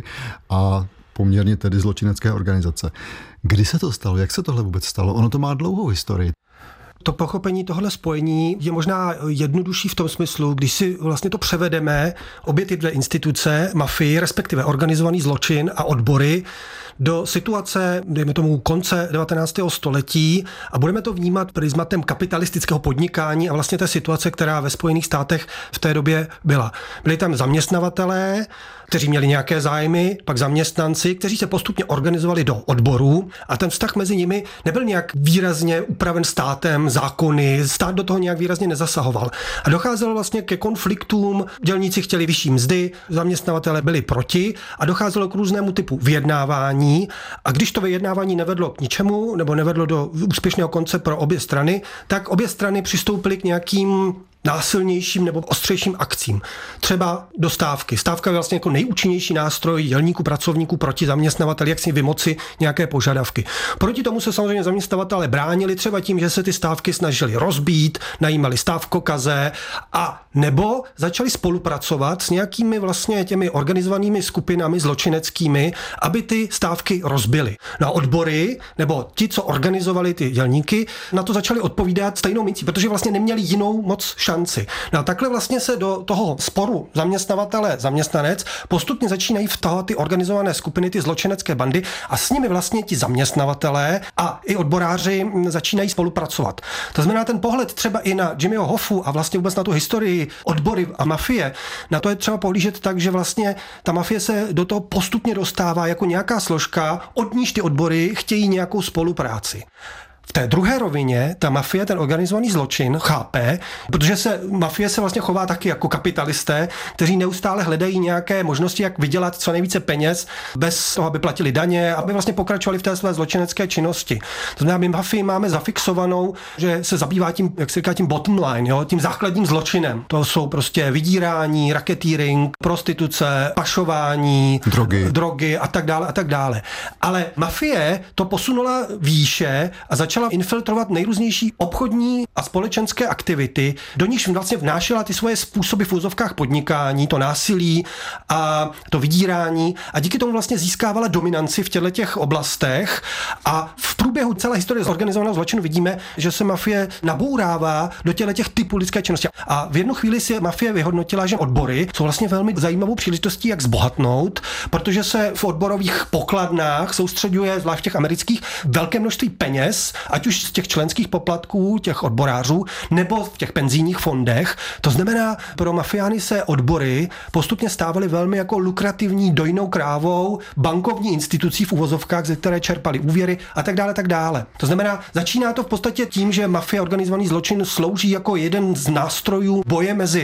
a poměrně tedy zločinecké organizace. Kdy se to stalo? Jak se tohle vůbec stalo? Ono to má dlouhou historii. To pochopení tohle spojení je možná jednodušší v tom smyslu, když si vlastně to převedeme, obě ty dvě instituce, mafii, respektive organizovaný zločin a odbory, do situace, dejme tomu, konce devatenáctého století a budeme to vnímat prismatem kapitalistického podnikání a vlastně té situace, která ve Spojených státech v té době byla. Byli tam zaměstnavatelé, kteří měli nějaké zájmy, pak zaměstnanci, kteří se postupně organizovali do odborů a ten vztah mezi nimi nebyl nějak výrazně upraven státem, zákony, stát do toho nějak výrazně nezasahoval. A docházelo vlastně ke konfliktům, dělníci chtěli vyšší mzdy, zaměstnavatelé byli proti a docházelo k různému typu vyjednávání a když to vyjednávání nevedlo k ničemu nebo nevedlo do úspěšného konce pro obě strany, tak obě strany přistoupily k nějakým násilnějším nebo ostřejším akcím. Třeba do stávky. Stávka je vlastně jako nejúčinnější nástroj dělníků, pracovníků proti zaměstnavateli, jak si vymoci nějaké požadavky. Proti tomu se samozřejmě zaměstnavatelé bránili třeba tím, že se ty stávky snažili rozbít, najímali stávkokaze a nebo začali spolupracovat s nějakými vlastně těmi organizovanými skupinami zločineckými, aby ty stávky rozbili. No a odbory nebo ti, co organizovali ty dělníky, na to začali odpovídat stejnou mincí, protože vlastně neměli jinou moc šanci. No a takhle vlastně se do toho sporu zaměstnavatele zaměstnanec postupně začínají vtahovat ty organizované skupiny, ty zločinecké bandy a s nimi vlastně ti zaměstnavatelé a i odboráři začínají spolupracovat. To znamená ten pohled třeba i na Jimmyho Hoffu a vlastně vůbec na tu historii odbory a mafie, na to je třeba pohlížet tak, že vlastně ta mafie se do toho postupně dostává jako nějaká složka, od níž ty odbory chtějí nějakou spolupráci. V té druhé rovině ta mafie, ten organizovaný zločin chápe, protože se mafie se vlastně chová taky jako kapitalisté, kteří neustále hledají nějaké možnosti, jak vydělat co nejvíce peněz bez toho, aby platili daně, aby vlastně pokračovali v té své zločinecké činnosti. To znamená, my mafii máme zafixovanou, že se zabývá tím, jak se říká, tím bottom line, jo, tím základním zločinem. To jsou prostě vydírání, racketeering, prostituce, pašování, drogy, drogy a tak dále a tak dále. Ale mafie to posunula výše a začala infiltrovat nejrůznější obchodní a společenské aktivity, do níž vlastně vnášela ty svoje způsoby v úzovkách podnikání, to násilí a to vydírání a díky tomu vlastně získávala dominanci v těchto těch oblastech a v průběhu celé historie zorganizovaného zločinu vidíme, že se mafie nabourává do těchto těch typů lidské činnosti. A v jednu chvíli si mafie vyhodnotila, že odbory jsou vlastně velmi zajímavou příležitostí, jak zbohatnout, protože se v odborových pokladnách soustředuje, zvlášť v těch amerických, velké množství peněz, ať už z těch členských poplatků, těch odborářů, nebo v těch penzijních fondech. To znamená, pro mafiány se odbory postupně stávaly velmi jako lukrativní dojnou krávou bankovní institucí v uvozovkách, ze které čerpali úvěry a tak dále, tak dále. To znamená, začíná to v podstatě tím, že mafie, organizovaný zločin, slouží jako jeden z nástrojů boje mezi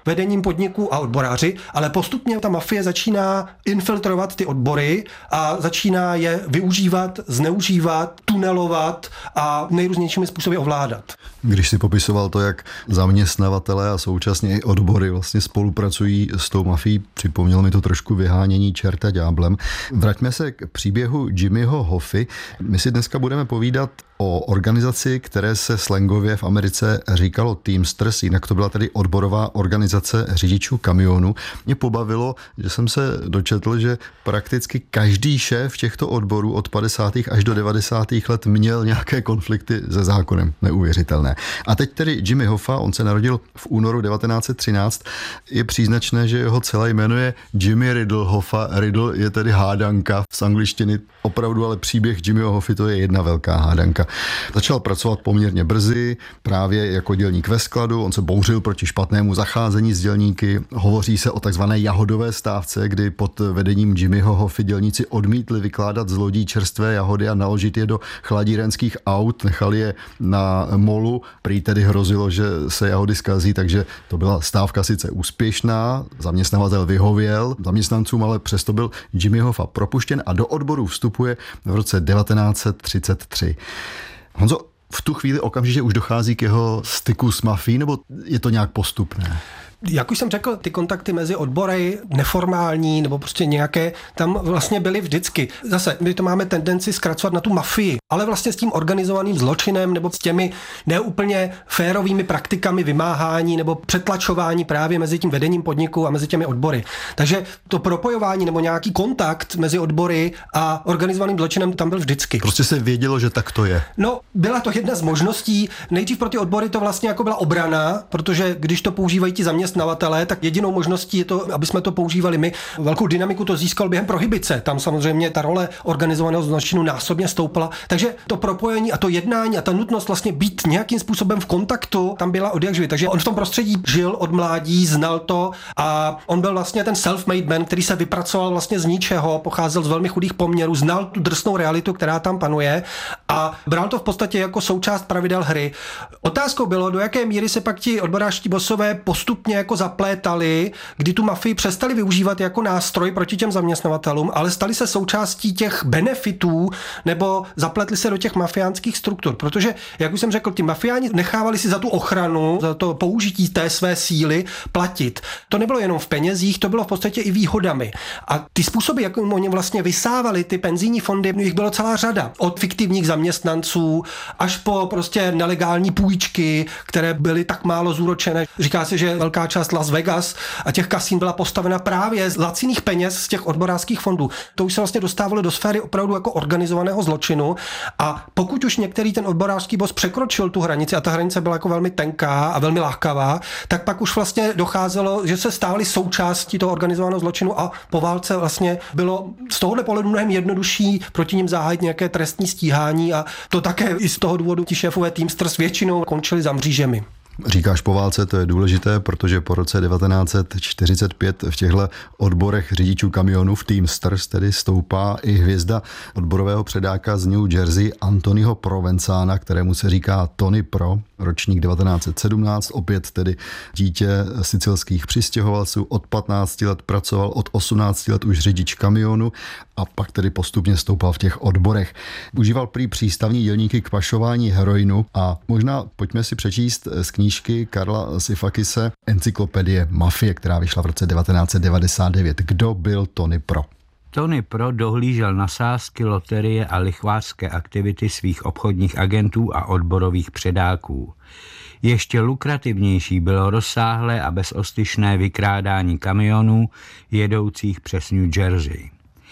vedením podniku a odboráři, ale postupně ta mafie začíná infiltrovat ty odbory a začíná je využívat, zneužívat, tunelovat a nejrůznějšími způsoby ovládat. Když si popisoval to, jak zaměstnavatelé a současně i odbory vlastně spolupracují s tou mafií, připomnělo mi to trošku vyhánění čerta ďáblem. Vraťme se k příběhu Jimmyho Hoffy. My si dneska budeme povídat o organizaci, které se slangově v Americe říkalo Teamsters, jinak to byla tedy odborová organizace řidičů kamionů. Mě pobavilo, že jsem se dočetl, že prakticky každý šéf těchto odborů od padesátých až do devadesátých let měl nějaké konflikty se zákonem. Neuvěřitelné. A teď tedy Jimmy Hoffa, on se narodil v únoru devatenáct set třináct, je příznačné, že jeho celé jméno je Jimmy Riddle Hoffa. Riddle je tedy hádanka z angličtiny, opravdu, ale příběh Jimmyho Hoffy to je jedna velká hádanka. Začal pracovat poměrně brzy, právě jako dělník ve skladu, on se bouřil proti špatnému zacházení s dělníky. Hovoří se o takzvané jahodové stávce, kdy pod vedením Jimmyho Hoffy dělníci odmítli vykládat z lodí čerstvé jahody a naložit je do chladírenských aut, nechali je na molu, prý tedy hrozilo, že se jahody zkazí, takže to byla stávka sice úspěšná, zaměstnavatel vyhověl zaměstnancům, ale přesto byl Jimmy Hoffa propuštěn a do odboru vstupuje v roce devatenáct set třicet tři. Honzo, v tu chvíli okamžitě už dochází k jeho styku s mafií, nebo je to nějak postupné? Jak už jsem řekl, ty kontakty mezi odbory, neformální nebo prostě nějaké, tam vlastně byly vždycky. Zase, my to máme tendenci zkracovat na tu mafii, ale vlastně s tím organizovaným zločinem nebo s těmi neúplně férovými praktikami vymáhání nebo přetlačování právě mezi tím vedením podniku a mezi těmi odbory. Takže to propojování nebo nějaký kontakt mezi odbory a organizovaným zločinem tam byl vždycky. Prostě se vědělo, že tak to je. No, byla to jedna z možností. Nejdřív pro ty odbory to vlastně jako byla obrana, protože když to používají ti zaměstnanci, tak jedinou možností je to, aby jsme to používali my. Velkou dynamiku to získal během prohibice. Tam samozřejmě ta role organizovaného zločinu násobně stoupla. Takže to propojení a to jednání a ta nutnost vlastně být nějakým způsobem v kontaktu tam byla od jak živý. Takže on v tom prostředí žil od mládí, znal to a on byl vlastně ten self-made man, který se vypracoval vlastně z ničeho, pocházel z velmi chudých poměrů, znal tu drsnou realitu, která tam panuje a bral to v podstatě jako součást pravidel hry. Otázkou bylo, do jaké míry se pak ti odborářští bosové postupně jako zaplétali, kdy tu mafii přestali využívat jako nástroj proti těm zaměstnavatelům, ale stali se součástí těch benefitů nebo zapletli se do těch mafiánských struktur, protože, jak už jsem řekl, ti mafiáni nechávali si za tu ochranu, za to použití té své síly platit. To nebylo jenom v penězích, to bylo v podstatě i výhodami. A ty způsoby, jak oni vlastně vysávali ty penzijní fondy, jich bylo celá řada. Od fiktivních zaměstnanců až po prostě nelegální půjčky, které byly tak málo zúročené. Říká se, že velká část Las Vegas a těch kasín byla postavena právě z laciných peněz z těch odborářských fondů. To už se vlastně dostávalo do sféry opravdu jako organizovaného zločinu a pokud už některý ten odborářský boss překročil tu hranici a ta hranice byla jako velmi tenká a velmi lákavá, tak pak už vlastně docházelo, že se stávaly součástí toho organizovaného zločinu a po válce vlastně bylo z tohohle pohledu mnohem jednodušší proti nim zahájit nějaké trestní stíhání a to také i z toho důvodu ti šéfové Teamsters většinou končili za mřížemi. Říkáš po válce, to je důležité, protože po roce devatenáct set čtyřicet pět v těchto odborech řidičů kamionů v Teamsters tedy stoupá i hvězda odborového předáka z New Jersey Anthonyho Provenzana, kterému se říká Tony Pro, ročník devatenáct set sedmnáct, opět tedy dítě sicilských přistěhovalců, od patnácti let pracoval, od osmnácti let už řidič kamionu a pak tedy postupně stoupal v těch odborech. Užíval prý přístavní dělníky k pašování heroinu a možná pojďme si přečíst z knížky Karla Sifakise Encyklopedie mafie, která vyšla v roce devatenáct set devadesát devět. Kdo byl Tony Pro? Tony Pro dohlížel na sázky, loterie a lichvářské aktivity svých obchodních agentů a odborových předáků. Ještě lukrativnější bylo rozsáhlé a bezostyšné vykrádání kamionů jedoucích přes New Jersey.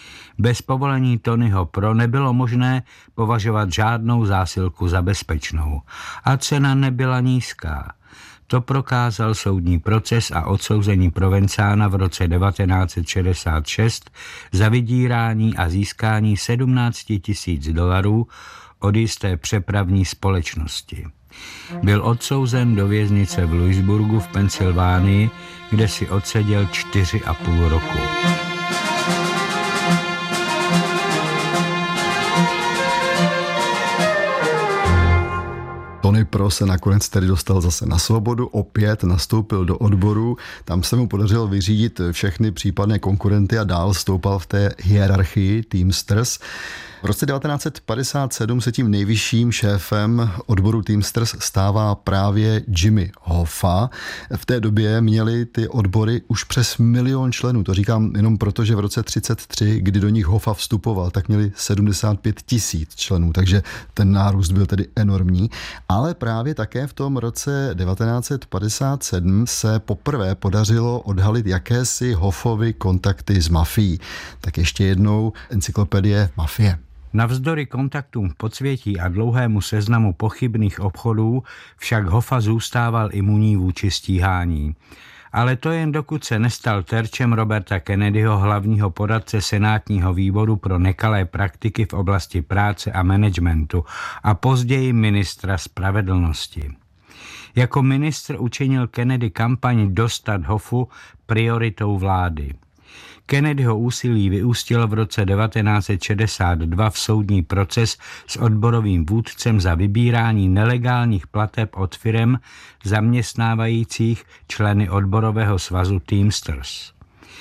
Bez povolení Tonyho Pro nebylo možné považovat žádnou zásilku za bezpečnou a cena nebyla nízká. To prokázal soudní proces a odsouzení Provenzana v roce devatenáct set šedesát šest za vydírání a získání sedmnáct tisíc dolarů od jisté přepravní společnosti. Byl odsouzen do věznice v Louisburgu v Pensylvánii, kde si odseděl čtyři a půl roku. Tony Pro se nakonec tedy dostal zase na svobodu, opět nastoupil do odboru, tam se mu podařilo vyřídit všechny případné konkurenty a dál stoupal v té hierarchii Teamsters. V roce devatenáct set padesát sedm se tím nejvyšším šéfem odboru Teamsters stává právě Jimmy Hoffa. V té době měli ty odbory už přes milion členů. To říkám jenom proto, že v roce třicet tři, kdy do nich Hoffa vstupoval, tak měli sedmdesát pět tisíc členů, takže ten nárůst byl tedy enormní. Ale právě také v tom roce devatenáct set padesát sedm se poprvé podařilo odhalit jakési Hoffovy kontakty s mafií. Tak ještě jednou encyklopedie mafie. Navzdory kontaktům v podsvětí a dlouhému seznamu pochybných obchodů však Hoffa zůstával imunní vůči stíhání. Ale to jen dokud se nestal terčem Roberta Kennedyho, hlavního poradce senátního výboru pro nekalé praktiky v oblasti práce a managementu a později ministra spravedlnosti. Jako ministr učinil Kennedy kampaň dostat Hoffu prioritou vlády. Kennedyho úsilí vyústilo v roce devatenáct set šedesát dva v soudní proces s odborovým vůdcem za vybírání nelegálních plateb od firem zaměstnávajících členy odborového svazu Teamsters.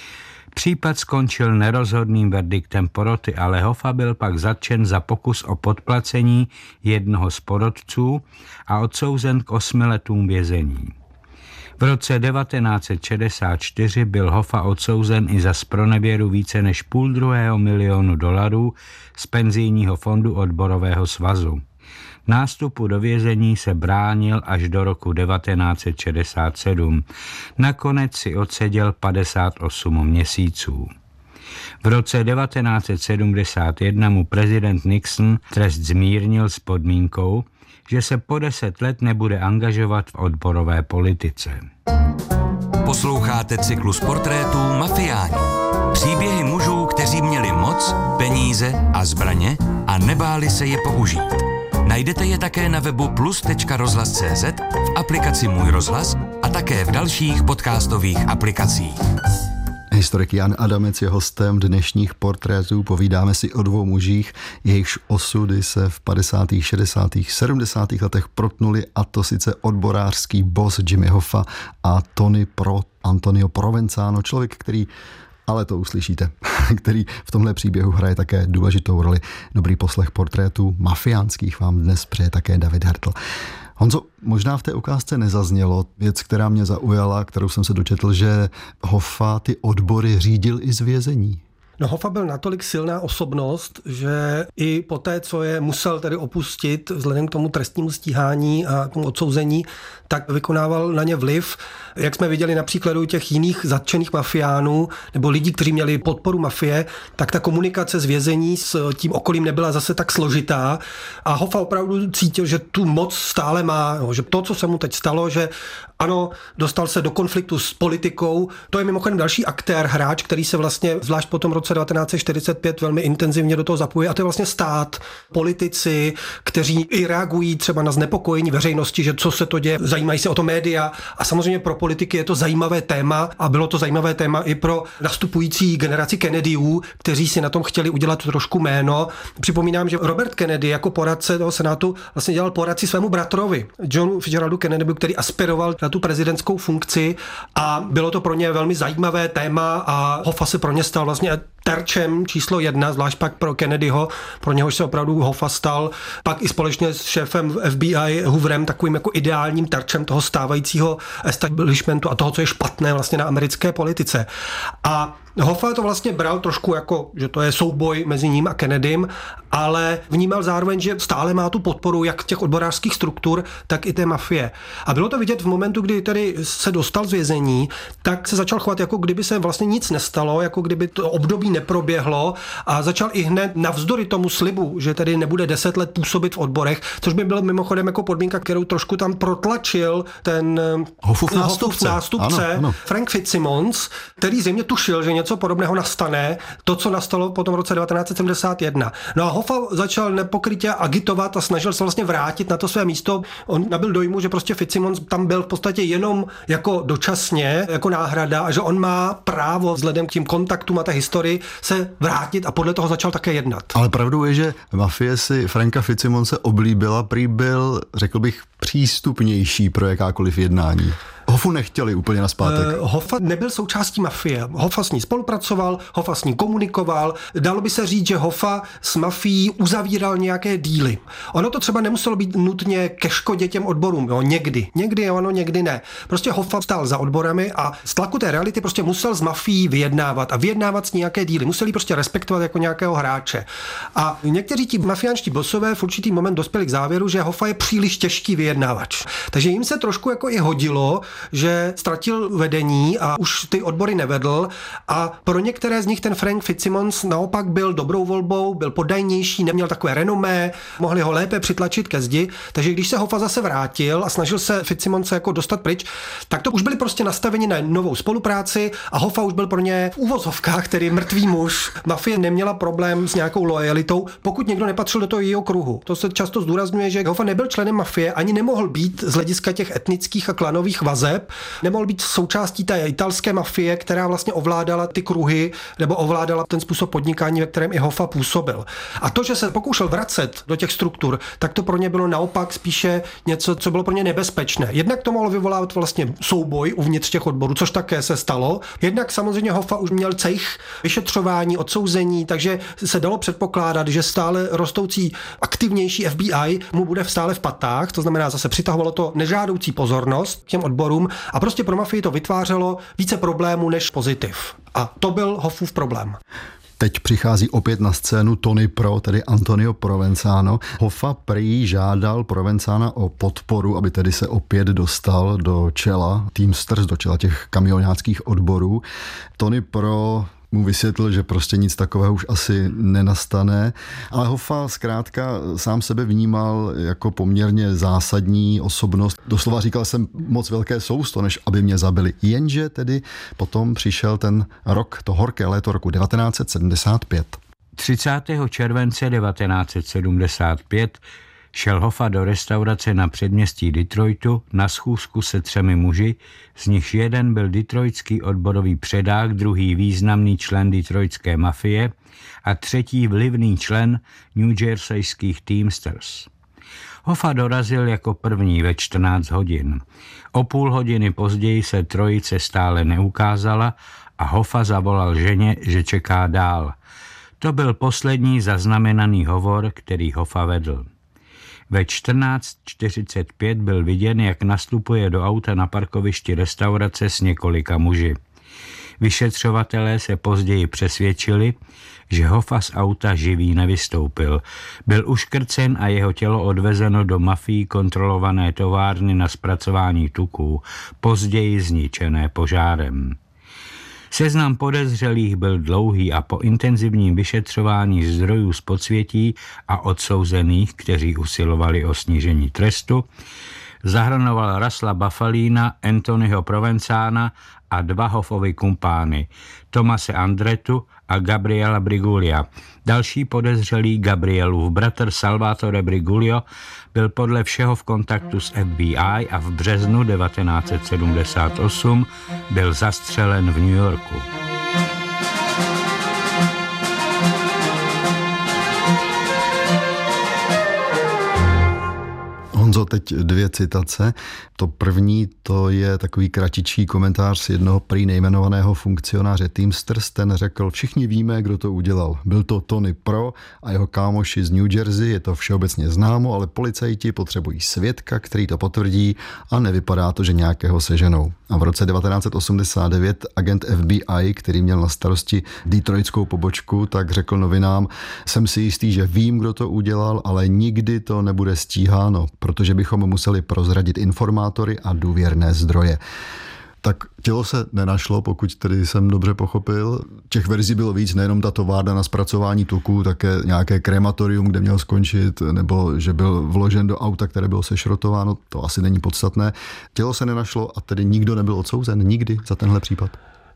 Případ skončil nerozhodným verdiktem poroty, ale Hoffa byl pak zatčen za pokus o podplacení jednoho z porotců a odsouzen k osmi letům vězení. V roce devatenáct set šedesát čtyři byl Hoffa odsouzen i za zpronevěru více než půl druhého milionu dolarů z penzijního fondu odborového svazu. Nástupu do vězení se bránil až do roku devatenáct set šedesát sedm. Nakonec si odseděl padesát osm měsíců. V roce devatenáct set sedmdesát jedna mu prezident Nixon trest zmírnil s podmínkou, že se po deset let nebude angažovat v odborové politice. Posloucháte cyklus portrétů Mafiáni. Příběhy mužů, kteří měli moc, peníze a zbraně a nebáli se je použít. Najdete je také na webu plus tečka rozhlas tečka cé zet, v aplikaci Můj rozhlas a také v dalších podcastových aplikacích. Historik Jan Adamec je hostem dnešních portrétů. Povídáme si o dvou mužích, jejichž osudy se v padesátých, šedesátých, sedmdesátých letech protnuli, a to sice odborářský boss Jimmy Hoffa a Tony Pro Antonio Provenzano, člověk, který, ale to uslyšíte, který v tomhle příběhu hraje také důležitou roli. Dobrý poslech portrétů mafiánských vám dnes přeje také David Hertl. Honzo, možná v té ukázce nezaznělo věc, která mě zaujala, kterou jsem se dočetl, že Hoffa ty odbory řídil i z vězení. No, Hoffa byl natolik silná osobnost, že i po té, co je musel tedy opustit vzhledem k tomu trestnímu stíhání a tomu odsouzení, tak vykonával na ně vliv. Jak jsme viděli na příkladu těch jiných zatčených mafiánů nebo lidí, kteří měli podporu mafie, tak ta komunikace z vězení s tím okolím nebyla zase tak složitá a Hoffa opravdu cítil, že tu moc stále má, že to, co se mu teď stalo, že ano, dostal se do konfliktu s politikou. To je mimochodem další aktér, hráč, který se vlastně zvlášť po tom roce devatenáct set čtyřicet pět velmi intenzivně do toho zapojuje, a to je vlastně stát, politici, kteří i reagují třeba na znepokojení veřejnosti, že co se to děje, zajímají se o to média, a samozřejmě pro politiky je to zajímavé téma a bylo to zajímavé téma i pro nastupující generaci Kennedyů, kteří si na tom chtěli udělat trošku jméno. Připomínám, že Robert Kennedy jako poradce toho senátu vlastně dělal poradci svému bratrovi, Johnu Fitzgeraldu Kennedymu, který aspiroval na tu prezidentskou funkci, a bylo to pro ně velmi zajímavé téma a Hoffa se pro ně stal vlastně terčem číslo jedna, zvlášť pak pro Kennedyho, pro něhož se opravdu Hoffa stal, pak i společně s šéfem F B I Hooverem takovým jako ideálním terčem toho stávajícího establishmentu a toho, co je špatné vlastně na americké politice. A Hoffa to vlastně bral trošku jako, že to je souboj mezi ním a Kennedym, ale vnímal zároveň, že stále má tu podporu jak těch odborářských struktur, tak i té mafie. A bylo to vidět v momentu, kdy tedy se dostal z vězení, tak se začal chovat, jako kdyby se vlastně nic nestalo, jako kdyby to období neproběhlo, a začal i hned navzdory tomu slibu, že tedy nebude deset let působit v odborech, což by bylo mimochodem jako podmínka, kterou trošku tam protlačil ten Hoffův nástupce, nástupce ano, ano. Frank Fitzsimmons, který zřejmě tušil, že něco podobného nastane, to, co nastalo po tom roce devatenáct set sedmdesát jedna. No a Hoffa začal nepokrytě agitovat a snažil se vlastně vrátit na to své místo. On nabyl dojmu, že prostě Fitzsimmons tam byl v podstatě jenom jako dočasně, jako náhrada a že on má právo vzhledem k tím kontaktům a té historii se vrátit a podle toho začal také jednat. Ale pravdou je, že mafie si Franka Fitzsimmonse oblíbila, prý byl, řekl bych, přístupnější pro jakákoliv jednání. Hoffu nechtěli úplně naspátek. Uh, Hoffa nebyl součástí mafie. Hoffa s ní spolupracoval, Hoffa s ní komunikoval. Dalo by se říct, že Hoffa s mafií uzavíral nějaké díly. Ono to třeba nemuselo být nutně ke škodě těm odborům. Jo, někdy. Někdy ono, někdy ne. Prostě Hoffa stál za odborami a z tlaku té reality prostě musel s mafií vyjednávat a vyjednávat s nějaké díly. Museli prostě respektovat jako nějakého hráče. A někteří ti mafiánští bosové v určitý moment dospěli k závěru, že Hoffa je příliš těžký vyjednávač. Takže jim se trošku jako i hodilo, že ztratil vedení a už ty odbory nevedl a pro některé z nich ten Frank Fitzsimmons naopak byl dobrou volbou, byl poddajnější, neměl takové renomé, mohli ho lépe přitlačit ke zdi, takže když se Hoffa zase vrátil a snažil se Fitzsimmons jako dostat pryč, tak to už byli prostě nastaveni na novou spolupráci a Hoffa už byl pro ně v úvozovkách, tedy mrtvý muž. Mafie neměla problém s nějakou lojalitou, pokud někdo nepatřil do toho jejího kruhu. To se často zdůrazňuje, že Hoffa nebyl členem mafie, ani nemohl být z hlediska těch etnických a klanových vazeb, nemohl být součástí té italské mafie, která vlastně ovládala ty kruhy nebo ovládala ten způsob podnikání, ve kterém i Hoffa působil. A to, že se pokoušel vracet do těch struktur, tak to pro ně bylo naopak spíše něco, co bylo pro ně nebezpečné. Jednak to mohlo vyvolávat vlastně souboj uvnitř těch odborů, což také se stalo. Jednak samozřejmě Hoffa už měl cejch vyšetřování, odsouzení, takže se dalo předpokládat, že stále rostoucí aktivnější F B I mu bude stále v patách, to znamená zase přitahovalo to nežádoucí pozornost k těm odborům a prostě pro mafii to vytvářelo více problémů než pozitiv. A to byl Hoffův problém. Teď přichází opět na scénu Tony Pro, tedy Antonio Provenzano. Hoffa prý žádal Provenzana o podporu, aby tedy se opět dostal do čela Teamsters, do čela těch kamionáckých odborů. Tony Pro mu vysvětlil, že prostě nic takového už asi nenastane, ale Hoffa zkrátka sám sebe vnímal jako poměrně zásadní osobnost. Doslova říkal, jsem moc velké sousto, než aby mě zabili. Jenže tedy potom přišel ten rok, to horké léto roku devatenáct set sedmdesát pět. třicátého července devatenáct set sedmdesát pět šel Hoffa do restaurace na předměstí Detroitu na schůzku se třemi muži, z nichž jeden byl detroitský odborový předák, druhý významný člen detroitské mafie a třetí vlivný člen New Jerseyských Teamsters. Hoffa dorazil jako první ve čtrnáct hodin. O půl hodiny později se trojice stále neukázala a Hoffa zavolal ženě, že čeká dál. To byl poslední zaznamenaný hovor, který Hoffa vedl. Ve čtrnáct čtyřicet pět byl viděn, jak nastupuje do auta na parkovišti restaurace s několika muži. Vyšetřovatelé se později přesvědčili, že Hoffa z auta živý nevystoupil. Byl uškrcen a jeho tělo odvezeno do mafií kontrolované továrny na zpracování tuků, později zničené požárem. Seznam podezřelých byl dlouhý a po intenzivním vyšetřování zdrojů z podsvětí a odsouzených, kteří usilovali o snížení trestu, zahrnoval Russella Buffalina, Anthonyho Provenzana a dva Hoffovy kumpány, Tomase Andretu a Gabriela Brigulia. Další podezřelý, Gabrielův bratr Salvatore Briguglio, byl podle všeho v kontaktu s F B I a v březnu devatenáct set sedmdesát osm byl zastřelen v New Yorku. Honzo, teď dvě citace. To první, to je takový kratičký komentář z jednoho prý nejmenovaného funkcionáře Teamsters. Ten řekl, všichni víme, kdo to udělal. Byl to Tony Pro a jeho kámoši z New Jersey, je to všeobecně známo, ale policajti potřebují svědka, který to potvrdí a nevypadá to, že nějakého seženou. A v roce devatenáct set osmdesát devět agent F B I, který měl na starosti detroitskou pobočku, tak řekl novinám, jsem si jistý, že vím, kdo to udělal, ale nikdy to nebude stíháno, protože bychom museli prozradit informátory a důvěrné zdroje. Tak tělo se nenašlo, pokud tedy jsem dobře pochopil. Těch verzí bylo víc, nejenom ta továrna na zpracování tuků, také nějaké krematorium, kde měl skončit, nebo že byl vložen do auta, které bylo sešrotováno, to asi není podstatné. Tělo se nenašlo a tedy nikdo nebyl odsouzen nikdy za tenhle případ.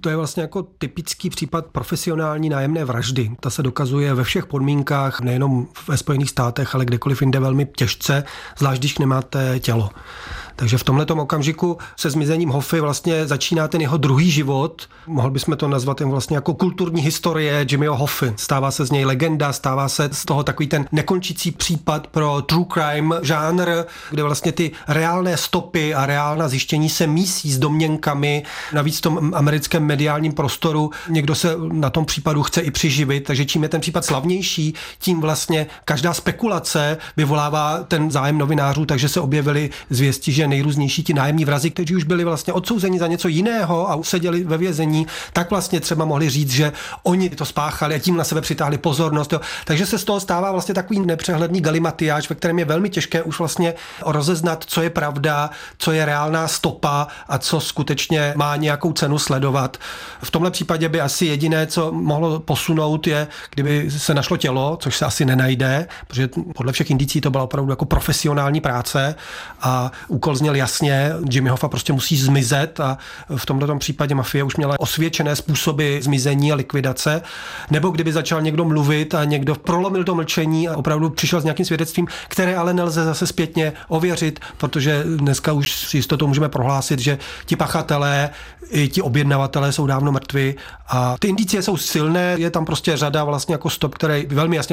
To je vlastně jako typický případ profesionální nájemné vraždy. Ta se dokazuje ve všech podmínkách, nejenom ve Spojených státech, ale kdekoliv jinde velmi těžce, zvlášť když nemáte tělo. Takže v tomhletom okamžiku se zmizením Hoffy vlastně začíná ten jeho druhý život. Mohl bychom to nazvat jen vlastně jako kulturní historie Jimmyho Hoffy. Stává se z něj legenda, stává se z toho takový ten nekončící případ pro true crime žánr, kde vlastně ty reálné stopy a reálná zjištění se mísí s domněnkami. Navíc v tom americkém mediálním prostoru někdo se na tom případu chce i přiživit, takže čím je ten případ slavnější, tím vlastně každá spekulace vyvolává ten zájem novinářů, takže se objevily zvěsti, že nejrůznější ti nájemní vrazi, kteří už byli vlastně odsouzeni za něco jiného a seděli ve vězení, tak vlastně třeba mohli říct, že oni to spáchali a tím na sebe přitáhli pozornost. Jo. Takže se z toho stává vlastně takový nepřehledný galimatiáž, ve kterém je velmi těžké už vlastně rozeznat, co je pravda, co je reálná stopa a co skutečně má nějakou cenu sledovat. V tomhle případě by asi jediné, co mohlo posunout, je, kdyby se našlo tělo, což se asi nenajde, protože podle všech indicí to byla opravdu jako profesionální práce a úkol zněl jasně, Jimmy Hoffa prostě musí zmizet a v tomto případě mafie už měla osvědčené způsoby zmizení a likvidace, nebo kdyby začal někdo mluvit a někdo prolomil to mlčení a opravdu přišel s nějakým svědectvím, které ale nelze zase zpětně ověřit, protože dneska už s jistotou můžeme prohlásit, že ti pachatelé i ti objednavatelé jsou dávno mrtví a ty indicie jsou silné, je tam prostě řada vlastně jako stop, které velmi jasně